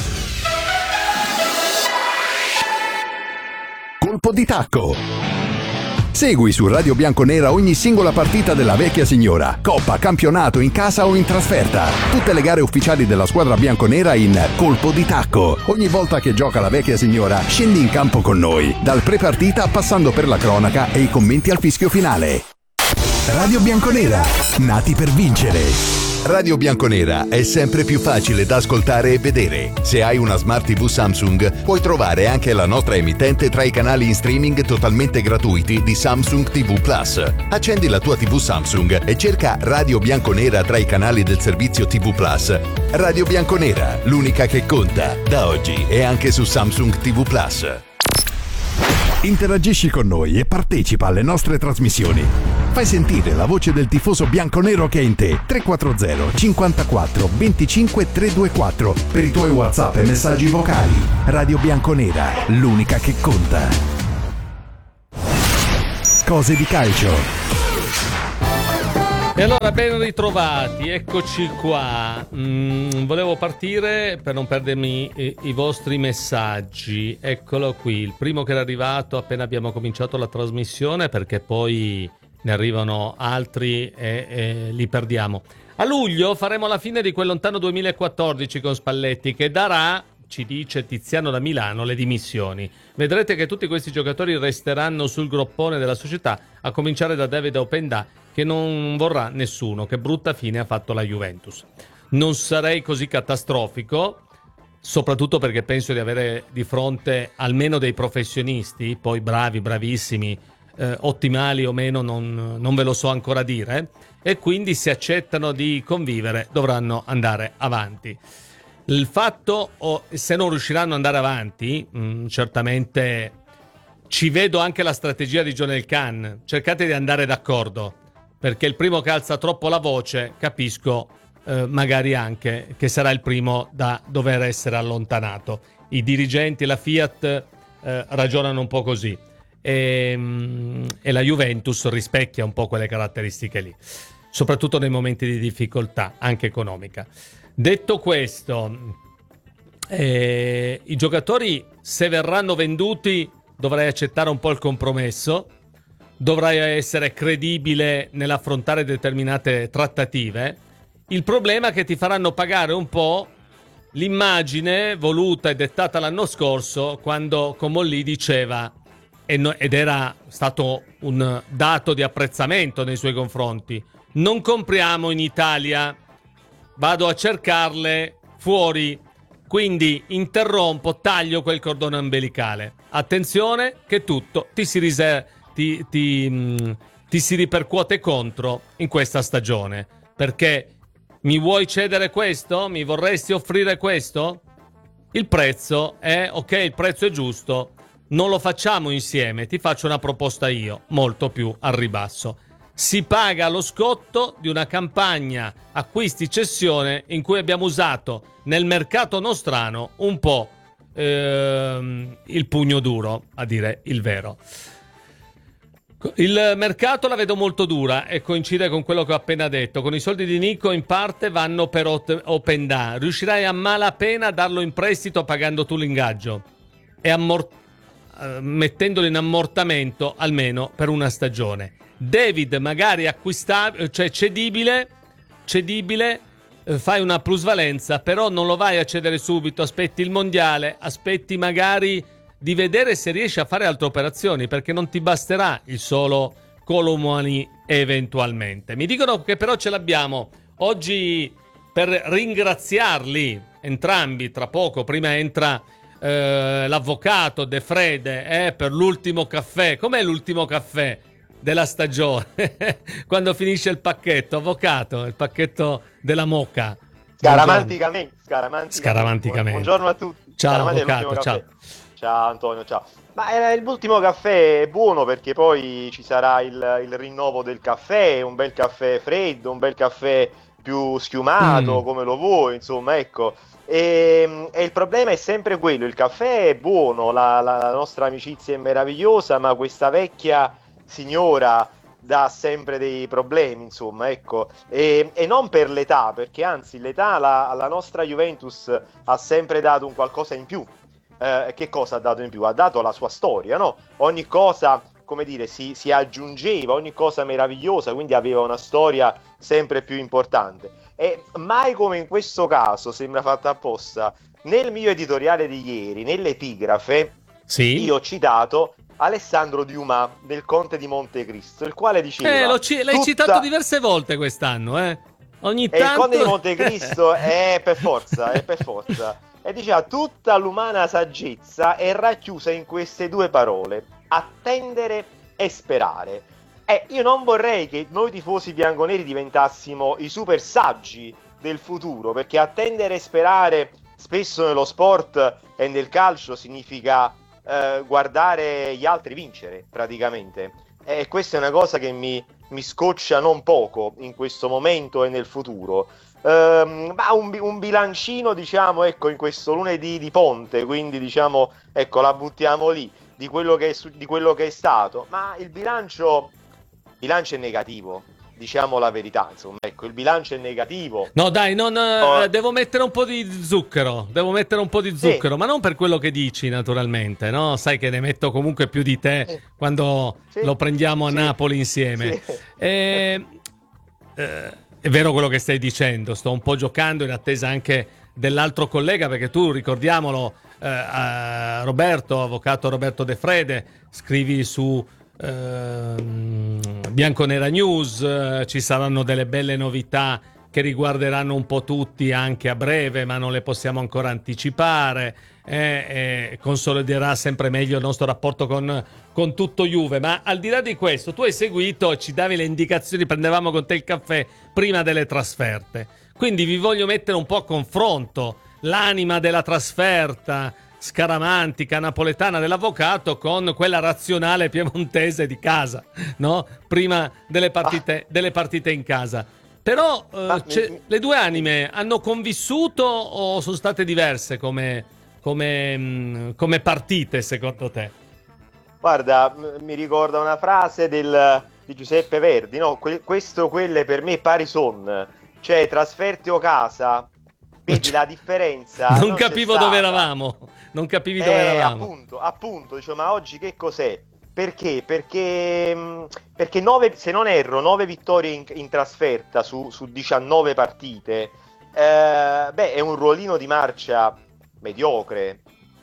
Colpo di tacco. Segui su Radio Bianconera ogni singola partita della vecchia signora, coppa, campionato, in casa o in trasferta. Tutte le gare ufficiali della squadra bianconera in Colpo di Tacco. Ogni volta che gioca la vecchia signora, scendi in campo con noi, dal pre-partita passando per la cronaca e i commenti al fischio finale. Radio Bianconera, nati per vincere. Radio Bianconera è sempre più facile da ascoltare e vedere. Se hai una Smart TV Samsung, puoi trovare anche la nostra emittente tra i canali in streaming totalmente gratuiti di Samsung TV Plus. Accendi la tua TV Samsung e cerca Radio Bianconera tra i canali del servizio TV Plus. Radio Bianconera, l'unica che conta, da oggi e anche su Samsung TV Plus. Interagisci con noi e partecipa alle nostre trasmissioni. Fai sentire la voce del tifoso bianconero che è in te. 340 54 25 324 per i tuoi WhatsApp e messaggi vocali. Radio Bianconera, l'unica che conta. Cose di calcio. E allora, ben ritrovati, eccoci qua. Volevo partire per non perdermi i vostri messaggi. Eccolo qui, il primo che era arrivato appena abbiamo cominciato la trasmissione, perché poi ne arrivano altri e li perdiamo. A luglio faremo la fine di quel lontano 2014 con Spalletti, che darà, ci dice Tiziano da Milano, le dimissioni. Vedrete che tutti questi giocatori resteranno sul groppone della società, a cominciare da David Openda, che non vorrà nessuno. Che brutta fine ha fatto la Juventus. Non sarei così catastrofico, soprattutto perché penso di avere di fronte almeno dei professionisti, poi bravi, bravissimi, ottimali o meno non ve lo so ancora dire, e quindi se accettano di convivere dovranno andare avanti. Il fatto, se non riusciranno ad andare avanti, certamente ci vedo anche la strategia di John Elkann: cercate di andare d'accordo, perché il primo che alza troppo la voce, capisco magari anche che sarà il primo da dover essere allontanato. I dirigenti, la Fiat ragionano un po' così, e la Juventus rispecchia un po' quelle caratteristiche lì, soprattutto nei momenti di difficoltà anche economica. Detto questo, i giocatori, se verranno venduti, dovrai accettare un po' il compromesso, dovrai essere credibile nell'affrontare determinate trattative. Il problema è che ti faranno pagare un po' l'immagine voluta e dettata l'anno scorso, quando Comolli diceva, ed era stato un dato di apprezzamento nei suoi confronti: non compriamo in Italia, vado a cercarle fuori, quindi interrompo, taglio quel cordone ombelicale. Attenzione che tutto ti si ripercuote contro in questa stagione, perché mi vuoi cedere questo? Mi vorresti offrire questo? Il prezzo è ok, il prezzo è giusto, non lo facciamo insieme, ti faccio una proposta io, molto più al ribasso. Si paga lo scotto di una campagna acquisti-cessione in cui abbiamo usato nel mercato nostrano un po' il pugno duro, a dire il vero. Il mercato la vedo molto dura e coincide con quello che ho appena detto. Con i soldi di Nico in parte vanno per Openda. Riuscirai a malapena a darlo in prestito pagando tu l'ingaggio e mettendolo in ammortamento almeno per una stagione. David magari acquistabile, cioè cedibile, fai una plusvalenza, però non lo vai a cedere subito, aspetti il mondiale, aspetti magari di vedere se riesci a fare altre operazioni, perché non ti basterà il solo Colomani eventualmente. Mi dicono che però ce l'abbiamo oggi per ringraziarli entrambi. Tra poco, prima entra l'avvocato De Frede per l'ultimo caffè. Com'è l'ultimo caffè della stagione? Quando finisce il pacchetto, avvocato, il pacchetto della Moca. Scaramanticamente. Buongiorno a tutti. Ciao avvocato, ciao. Ciao Antonio, ciao. Ma l'ultimo caffè è buono, perché poi ci sarà il rinnovo del caffè, un bel caffè freddo, un bel caffè più schiumato, come lo vuoi, insomma, ecco. E il problema è sempre quello: il caffè è buono, la nostra amicizia è meravigliosa, ma questa vecchia signora dà sempre dei problemi, insomma, ecco. E non per l'età, perché anzi l'età alla nostra Juventus ha sempre dato un qualcosa in più. Che cosa ha dato in più? Ha dato la sua storia, no? Ogni cosa, come dire, si aggiungeva, ogni cosa meravigliosa, quindi aveva una storia sempre più importante. E mai come in questo caso, sembra fatta apposta, nel mio editoriale di ieri, nell'epigrafe, sì, io ho citato Alessandro Dumas del Conte di Montecristo, il quale diceva... l'hai citato diverse volte quest'anno, ogni tanto... E il Conte di Montecristo è per forza. E diceva: tutta l'umana saggezza è racchiusa in queste due parole: attendere e sperare. Io non vorrei che noi tifosi bianconeri diventassimo i super saggi del futuro, perché attendere e sperare spesso nello sport e nel calcio significa guardare gli altri vincere praticamente, e questa è una cosa che mi scoccia non poco in questo momento e nel futuro. Ma un bilancino, diciamo, ecco, in questo lunedì di ponte, quindi diciamo, ecco, la buttiamo lì, di quello che è stato, ma il bilancio è negativo, diciamo la verità, insomma, ecco, il bilancio è negativo. No, dai, devo mettere un po' di zucchero, ma non per quello che dici, naturalmente, no? Sai che ne metto comunque più di te quando lo prendiamo a Napoli insieme. Sì. È vero quello che stai dicendo, sto un po' giocando in attesa anche dell'altro collega, perché tu, ricordiamolo, Roberto, avvocato Roberto De Frede, scrivi su Bianconera News, ci saranno delle belle novità che riguarderanno un po' tutti anche a breve, ma non le possiamo ancora anticipare, consoliderà sempre meglio il nostro rapporto con tutto Juve. Ma al di là di questo, tu hai seguito e ci davi le indicazioni, prendevamo con te il caffè prima delle trasferte, quindi vi voglio mettere un po' a confronto l'anima della trasferta scaramantica napoletana dell'avvocato con quella razionale piemontese di casa, no? Prima delle partite in casa. Però le due anime hanno convissuto o sono state diverse come partite, secondo te? Guarda, mi ricorda una frase di Giuseppe Verdi, no? Quelle per me pari son, cioè trasferti o casa, vedi la differenza. Non capivo dove eravamo. Non capivi dove eravamo. Appunto, dicevo, ma oggi che cos'è? Perché? Perché 9, se non erro, 9 vittorie in trasferta su 19 partite, è un ruolino di marcia mediocre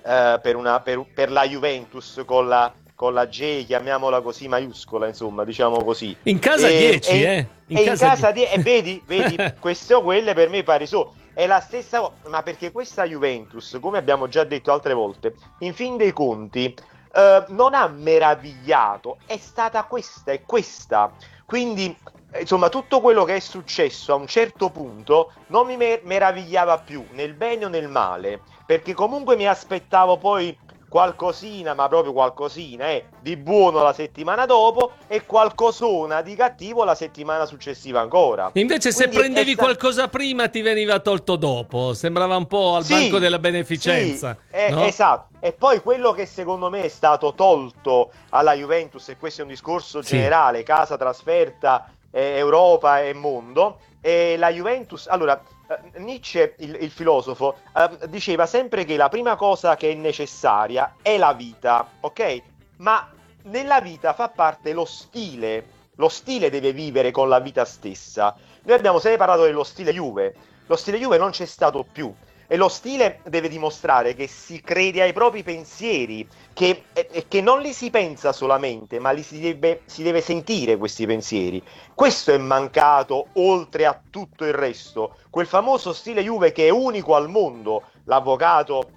per la Juventus con la J, chiamiamola così, maiuscola, insomma, diciamo così. In casa 10, in casa 10, vedi, queste o quelle per me pari so. È la stessa cosa, ma perché questa Juventus, come abbiamo già detto altre volte, in fin dei conti non ha meravigliato, è stata questa. Quindi, insomma, tutto quello che è successo a un certo punto non mi meravigliava più, nel bene o nel male, perché comunque mi aspettavo poi qualcosina, ma proprio qualcosina, di buono la settimana dopo e qualcosona di cattivo la settimana successiva ancora. Invece se prendevi qualcosa prima ti veniva tolto dopo, sembrava un po' al banco della beneficenza. Sì, no? Esatto. E poi quello che secondo me è stato tolto alla Juventus, e questo è un discorso generale, casa, trasferta, Europa e mondo, e la Juventus, allora, Nietzsche, il filosofo, diceva sempre che la prima cosa che è necessaria è la vita, ok? Ma nella vita fa parte lo stile deve vivere con la vita stessa. Noi abbiamo sempre parlato dello stile Juve, lo stile Juve non c'è stato più, e lo stile deve dimostrare che si crede ai propri pensieri, che non li si pensa solamente, ma si deve sentire questi pensieri. Questo è mancato oltre a tutto il resto, quel famoso stile Juve che è unico al mondo. L'avvocato,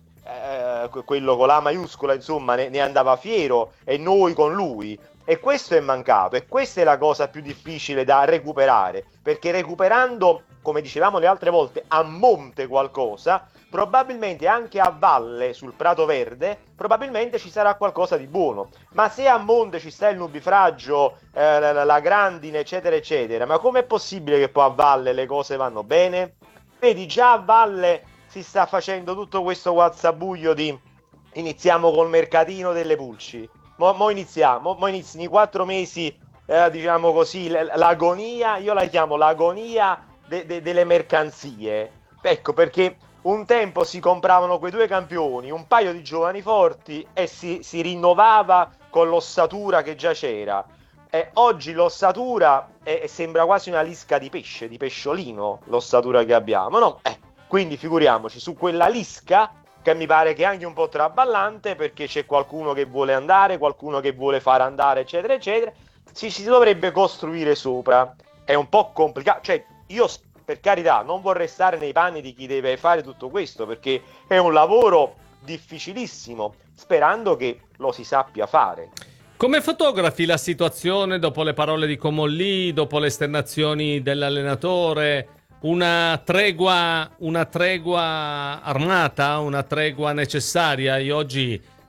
quello con la maiuscola, insomma, ne andava fiero, e noi con lui. E questo è mancato, e questa è la cosa più difficile da recuperare, perché recuperando, come dicevamo le altre volte, a monte qualcosa, probabilmente anche a valle, sul prato verde, probabilmente ci sarà qualcosa di buono. Ma se a monte ci sta il nubifragio, la grandine, eccetera, eccetera, ma com'è possibile che poi a valle le cose vanno bene? Vedi, già a valle si sta facendo tutto questo guazzabuglio di iniziamo col mercatino delle pulci. Mo iniziano i 4 mesi, diciamo così, l'agonia, io la chiamo l'agonia delle mercanzie. Ecco, perché un tempo si compravano quei 2 campioni, un paio di giovani forti, e si rinnovava con l'ossatura che già c'era. Oggi l'ossatura sembra quasi una lisca di pesce, di pesciolino, l'ossatura che abbiamo, no? Quindi figuriamoci, su quella lisca, che mi pare che è anche un po' traballante, perché c'è qualcuno che vuole andare, qualcuno che vuole far andare, eccetera, eccetera, si dovrebbe costruire sopra. È un po' complicato, cioè io, per carità, non vorrei stare nei panni di chi deve fare tutto questo, perché è un lavoro difficilissimo, sperando che lo si sappia fare. Come fotografi la situazione dopo le parole di Comolli, dopo le esternazioni dell'allenatore? Una tregua armata, una tregua necessaria? Io oggi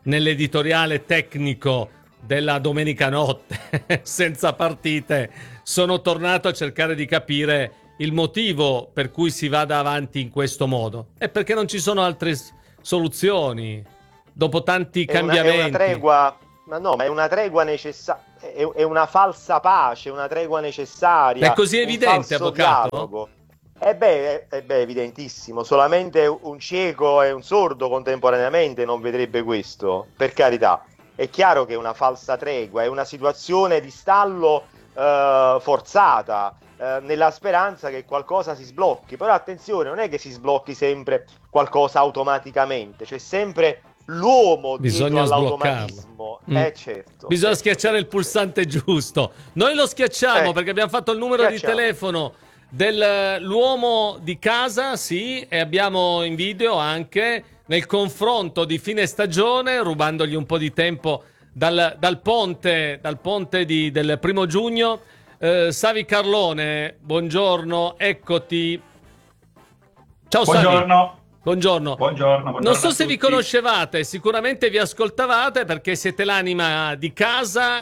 nell'editoriale tecnico della domenica notte senza partite, sono tornato a cercare di capire il motivo per cui si vada avanti in questo modo. È perché non ci sono altre soluzioni dopo tanti cambiamenti. È una tregua, ma è una tregua necessaria, è una falsa pace, una tregua necessaria. È così evidente, avvocato? Dialogo. È evidentissimo. Solamente un cieco e un sordo contemporaneamente non vedrebbe questo, per carità. È chiaro che è una falsa tregua, è una situazione di stallo forzata, nella speranza che qualcosa si sblocchi. Però attenzione, non è che si sblocchi sempre qualcosa automaticamente, c'è sempre l'uomo dietro all'automatismo. Certo. Bisogna schiacciare il pulsante giusto. Noi lo schiacciamo perché abbiamo fatto il numero di telefono dell'uomo di casa, sì, e abbiamo in video anche nel confronto di fine stagione, rubandogli un po' di tempo dal ponte del 1 giugno. Savi Carlone, buongiorno, eccoti. Ciao Savi. Buongiorno. Non so se vi conoscevate, sicuramente vi ascoltavate perché siete l'anima di casa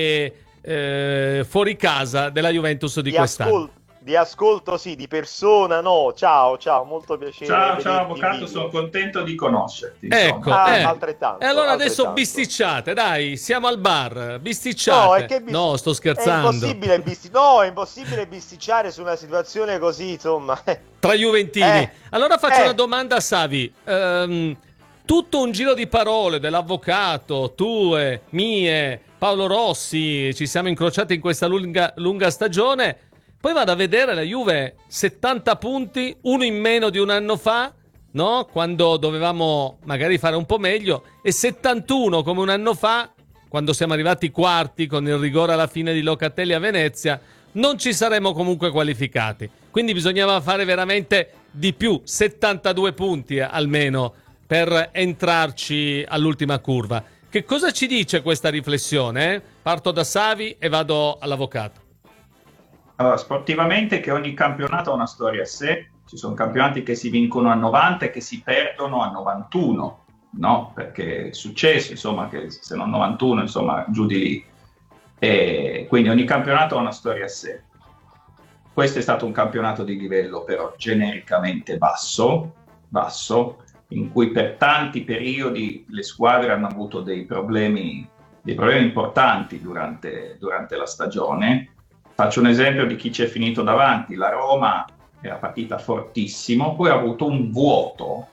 e fuori casa della Juventus di quest'anno. Di ascolto sì, di persona no. Ciao, molto piacere. Ciao avvocato, sono contento di conoscerti. Ecco, altrettanto. E allora adesso bisticciate, dai, siamo al bar, bisticciate. No, sto scherzando. È impossibile bisticciare su una situazione così, insomma. Tra Juventini. Allora faccio una domanda a Savi. Tutto un giro di parole dell'avvocato, tue, mie, Paolo Rossi, ci siamo incrociati in questa lunga stagione. Poi vado a vedere la Juve 70 punti, uno in meno di un anno fa, no? Quando dovevamo magari fare un po' meglio, e 71 come un anno fa, quando siamo arrivati quarti con il rigore alla fine di Locatelli a Venezia, non ci saremmo comunque qualificati. Quindi bisognava fare veramente di più, 72 punti almeno, per entrarci all'ultima curva. Che cosa ci dice questa riflessione? Parto da Savi e vado all'avvocato. Allora, sportivamente che ogni campionato ha una storia a sé, ci sono campionati che si vincono a 90 e che si perdono a 91, no? Perché è successo, insomma, che se non 91, insomma, giù di lì. E quindi ogni campionato ha una storia a sé. Questo è stato un campionato di livello però genericamente basso, in cui per tanti periodi le squadre hanno avuto dei problemi importanti durante la stagione. Faccio un esempio di chi ci è finito davanti. La Roma era partita fortissimo, poi ha avuto un vuoto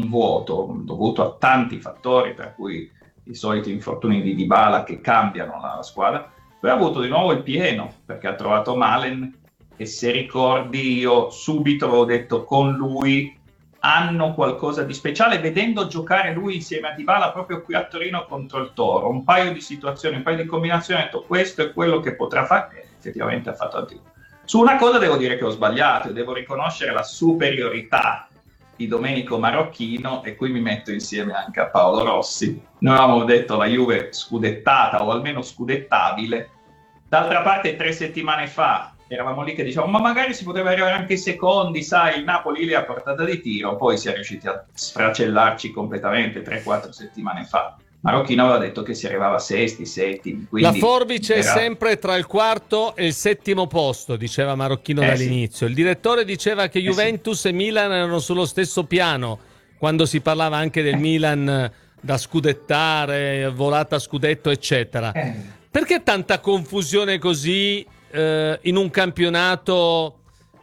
dovuto a tanti fattori, per cui i soliti infortuni di Dybala che cambiano la squadra. Poi ha avuto di nuovo il pieno, perché ha trovato Malen, e se ricordi io subito avevo detto con lui hanno qualcosa di speciale, vedendo giocare lui insieme a Dybala proprio qui a Torino contro il Toro, un paio di situazioni, un paio di combinazioni, ho detto questo è quello che potrà fare, e effettivamente ha fatto anche. Su una cosa devo dire che ho sbagliato, e devo riconoscere la superiorità di Domenico Marocchino, e qui mi metto insieme anche a Paolo Rossi. Noi avevamo detto la Juve scudettata o almeno scudettabile. D'altra parte 3 settimane fa eravamo lì che dicevamo ma magari si poteva arrivare anche ai secondi, sai, il Napoli lì a portata di tiro, poi si è riusciti a sfracellarci completamente 3-4 settimane fa. Marocchino aveva detto che si arrivava a sesti, settimi. La forbice è sempre tra il quarto e il settimo posto, diceva Marocchino dall'inizio. Sì. Il direttore diceva che Juventus e Milan erano sullo stesso piano, quando si parlava anche del Milan da scudettare, volata a scudetto, eccetera. Perché tanta confusione così in un campionato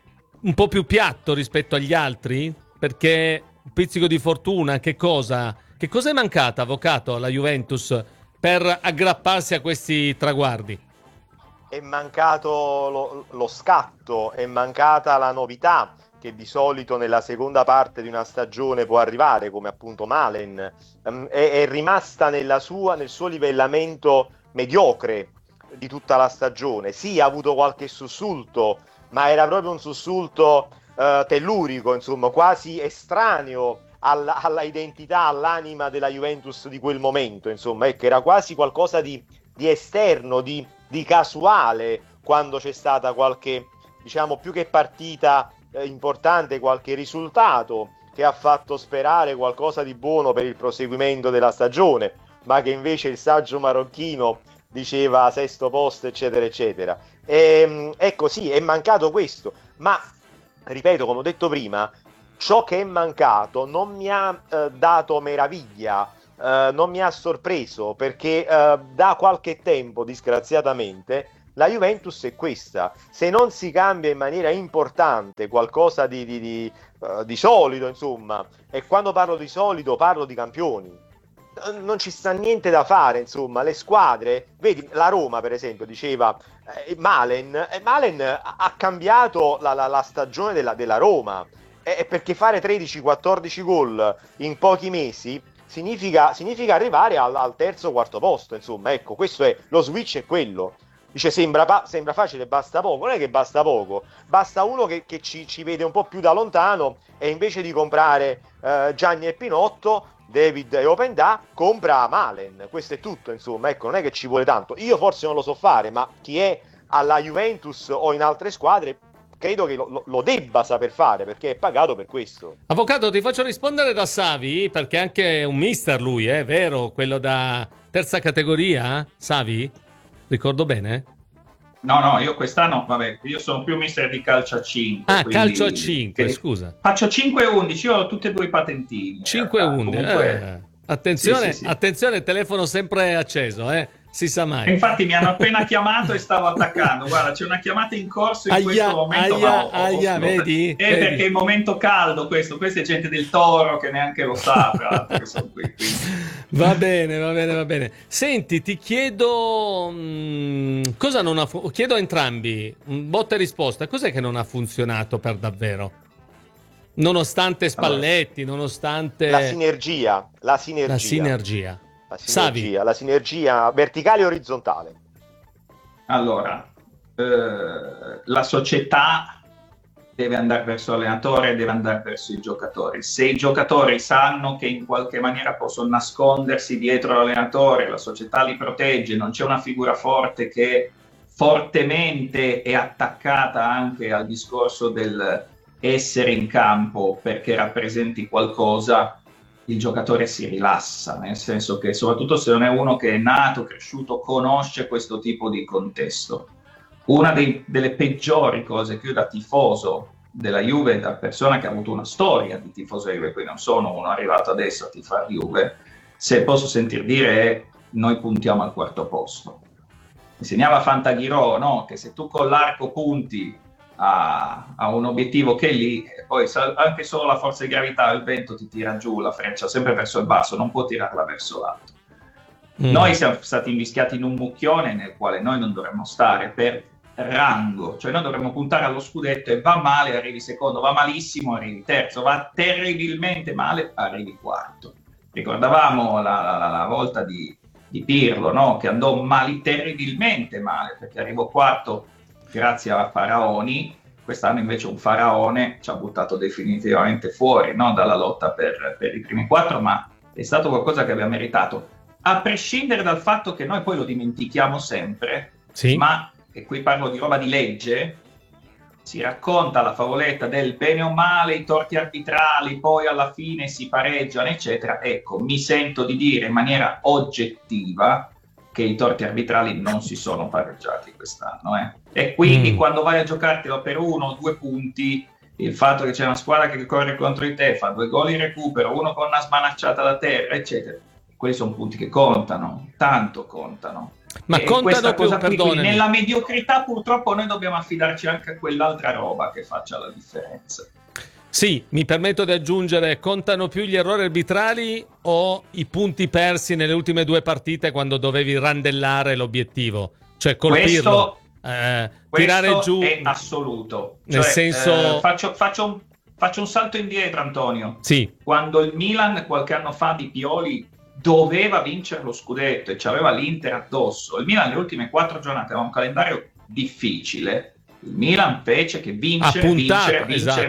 un po' più piatto rispetto agli altri? Perché un pizzico di fortuna, che cosa è mancata, avvocato, alla Juventus per aggrapparsi a questi traguardi? È mancato lo scatto, è mancata la novità che di solito nella seconda parte di una stagione può arrivare, come appunto Malen. È rimasta nel suo livellamento mediocre di tutta la stagione. Sì, ha avuto qualche sussulto, ma era proprio un sussulto tellurico, insomma, quasi estraneo alla identità, all'anima della Juventus di quel momento, insomma, che era quasi qualcosa di esterno, di casuale, quando c'è stata qualche, diciamo, più che partita importante, qualche risultato che ha fatto sperare qualcosa di buono per il proseguimento della stagione. ma che invece il saggio marocchino diceva sesto posto, eccetera, eccetera. Ecco, sì, è mancato questo, ma ripeto, come ho detto prima, ciò che è mancato non mi ha dato meraviglia, non mi ha sorpreso, perché da qualche tempo, disgraziatamente, la Juventus è questa. Se non si cambia in maniera importante qualcosa di solido, insomma, e quando parlo di solido parlo di campioni, non ci sta niente da fare, insomma. Le squadre, vedi, la Roma per esempio diceva Malen ha cambiato la stagione della Roma, perché fare 13-14 gol in pochi mesi significa arrivare al terzo o quarto posto, insomma. Ecco, questo è lo switch, è quello. Dice sembra facile, basta poco. Non è che basta poco, basta uno che ci vede un po' più da lontano, e invece di comprare Gianni e Pinotto, David e Openda, compra Malen. Questo è tutto, insomma. Ecco, non è che ci vuole tanto. Io forse non lo so fare, ma chi è alla Juventus o in altre squadre credo che lo debba saper fare, perché è pagato per questo. Avvocato, ti faccio rispondere da Savi, perché anche è un mister lui, è vero? Quello da terza categoria, Savi? Ricordo bene? No, io quest'anno, vabbè, io sono più mister di calcio a 5. Ah, calcio a 5, scusa. Faccio 5 e 11, io ho tutti e due i patentini. 5 e 11, attenzione, sì. Attenzione, telefono sempre acceso, si sa mai. Infatti mi hanno appena chiamato e stavo attaccando. Guarda, c'è una chiamata in corso in questo momento. Vedi? Perché è il momento caldo questo. Questa è gente del Toro che neanche lo sa, tra l'altro, che sono qui. Va bene. Senti, ti chiedo cosa non ha chiedo a entrambi, botta e risposta. Cos'è che non ha funzionato per davvero? Nonostante Spalletti, nonostante la sinergia. Savi. La sinergia verticale e orizzontale. Allora, la società deve andare verso l'allenatore, deve andare verso i giocatori. Se i giocatori sanno che in qualche maniera possono nascondersi dietro l'allenatore, la società li protegge, non c'è una figura forte che fortemente è attaccata anche al discorso del essere in campo perché rappresenti qualcosa, il giocatore si rilassa, nel senso che soprattutto se non è uno che è nato, cresciuto, conosce questo tipo di contesto. Una delle peggiori cose che io da tifoso della Juve, da persona che ha avuto una storia di tifoso della Juve, qui non sono uno arrivato adesso a tifare Juve, se posso sentir dire è noi puntiamo al quarto posto. Insegnava Fantaghirò, no? Che se tu con l'arco punti a un obiettivo che è lì, poi anche solo la forza di gravità, il vento ti tira giù la freccia sempre verso il basso, non può tirarla verso l'alto. Noi siamo stati invischiati in un mucchione nel quale noi non dovremmo stare per rango, cioè noi dovremmo puntare allo scudetto e va male, arrivi secondo, va malissimo, arrivi terzo, va terribilmente male, arrivi quarto. Ricordavamo la volta di Pirlo, no? Che andò terribilmente male, perché arrivò quarto grazie a Faraoni. Quest'anno invece un Faraone ci ha buttato definitivamente fuori, no? Dalla lotta per i primi 4, ma è stato qualcosa che abbiamo meritato. A prescindere dal fatto che noi poi lo dimentichiamo sempre, sì. Ma, e qui parlo di roba di legge, si racconta la favoletta del bene o male, i torti arbitrali, poi alla fine si pareggiano, eccetera. Ecco, mi sento di dire in maniera oggettiva che i torti arbitrali non si sono pareggiati quest'anno. E quindi quando vai a giocartelo per 1 o 2 punti, il fatto che c'è una squadra che corre contro di te, fa 2 gol in recupero, uno con una smanacciata da terra, eccetera, quelli sono punti che contano, tanto contano. Ma e contano più, perdonami. Nella mediocrità purtroppo noi dobbiamo affidarci anche a quell'altra roba che faccia la differenza. Sì, mi permetto di aggiungere, contano più gli errori arbitrali o i punti persi nelle ultime 2 partite quando dovevi randellare l'obiettivo? Cioè colpirlo, tirare giù. È assoluto. Nel senso... Faccio un salto indietro, Antonio. Sì. Quando il Milan qualche anno fa di Pioli doveva vincere lo scudetto e c'aveva l'Inter addosso, il Milan le ultime 4 giornate aveva un calendario difficile, il Milan fece che vincere.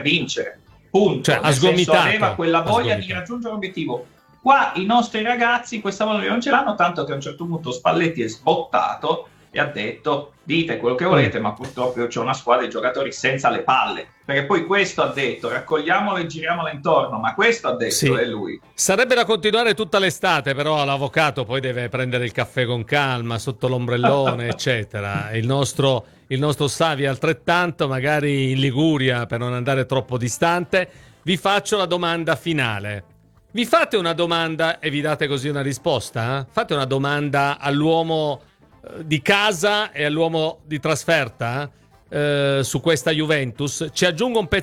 Punto. Cioè, ha sgomitato. Aveva quella voglia di raggiungere l'obiettivo. Qua i nostri ragazzi questa voglia non ce l'hanno, tanto che a un certo punto Spalletti è sbottato e ha detto: dite quello che volete, ma purtroppo io c'ho una squadra di giocatori senza le palle, perché poi questo ha detto, raccogliamole e giriamole intorno, ma questo ha detto, Sì. è lui. Sarebbe da continuare tutta l'estate, però l'avvocato poi deve prendere il caffè con calma, sotto l'ombrellone, eccetera. Il nostro Savi altrettanto, magari in Liguria, per non andare troppo distante. Vi faccio la domanda finale. Vi fate una domanda e vi date così una risposta? Eh? Fate una domanda all'uomo di casa e all'uomo di trasferta su questa Juventus. Ci aggiungo un pezzo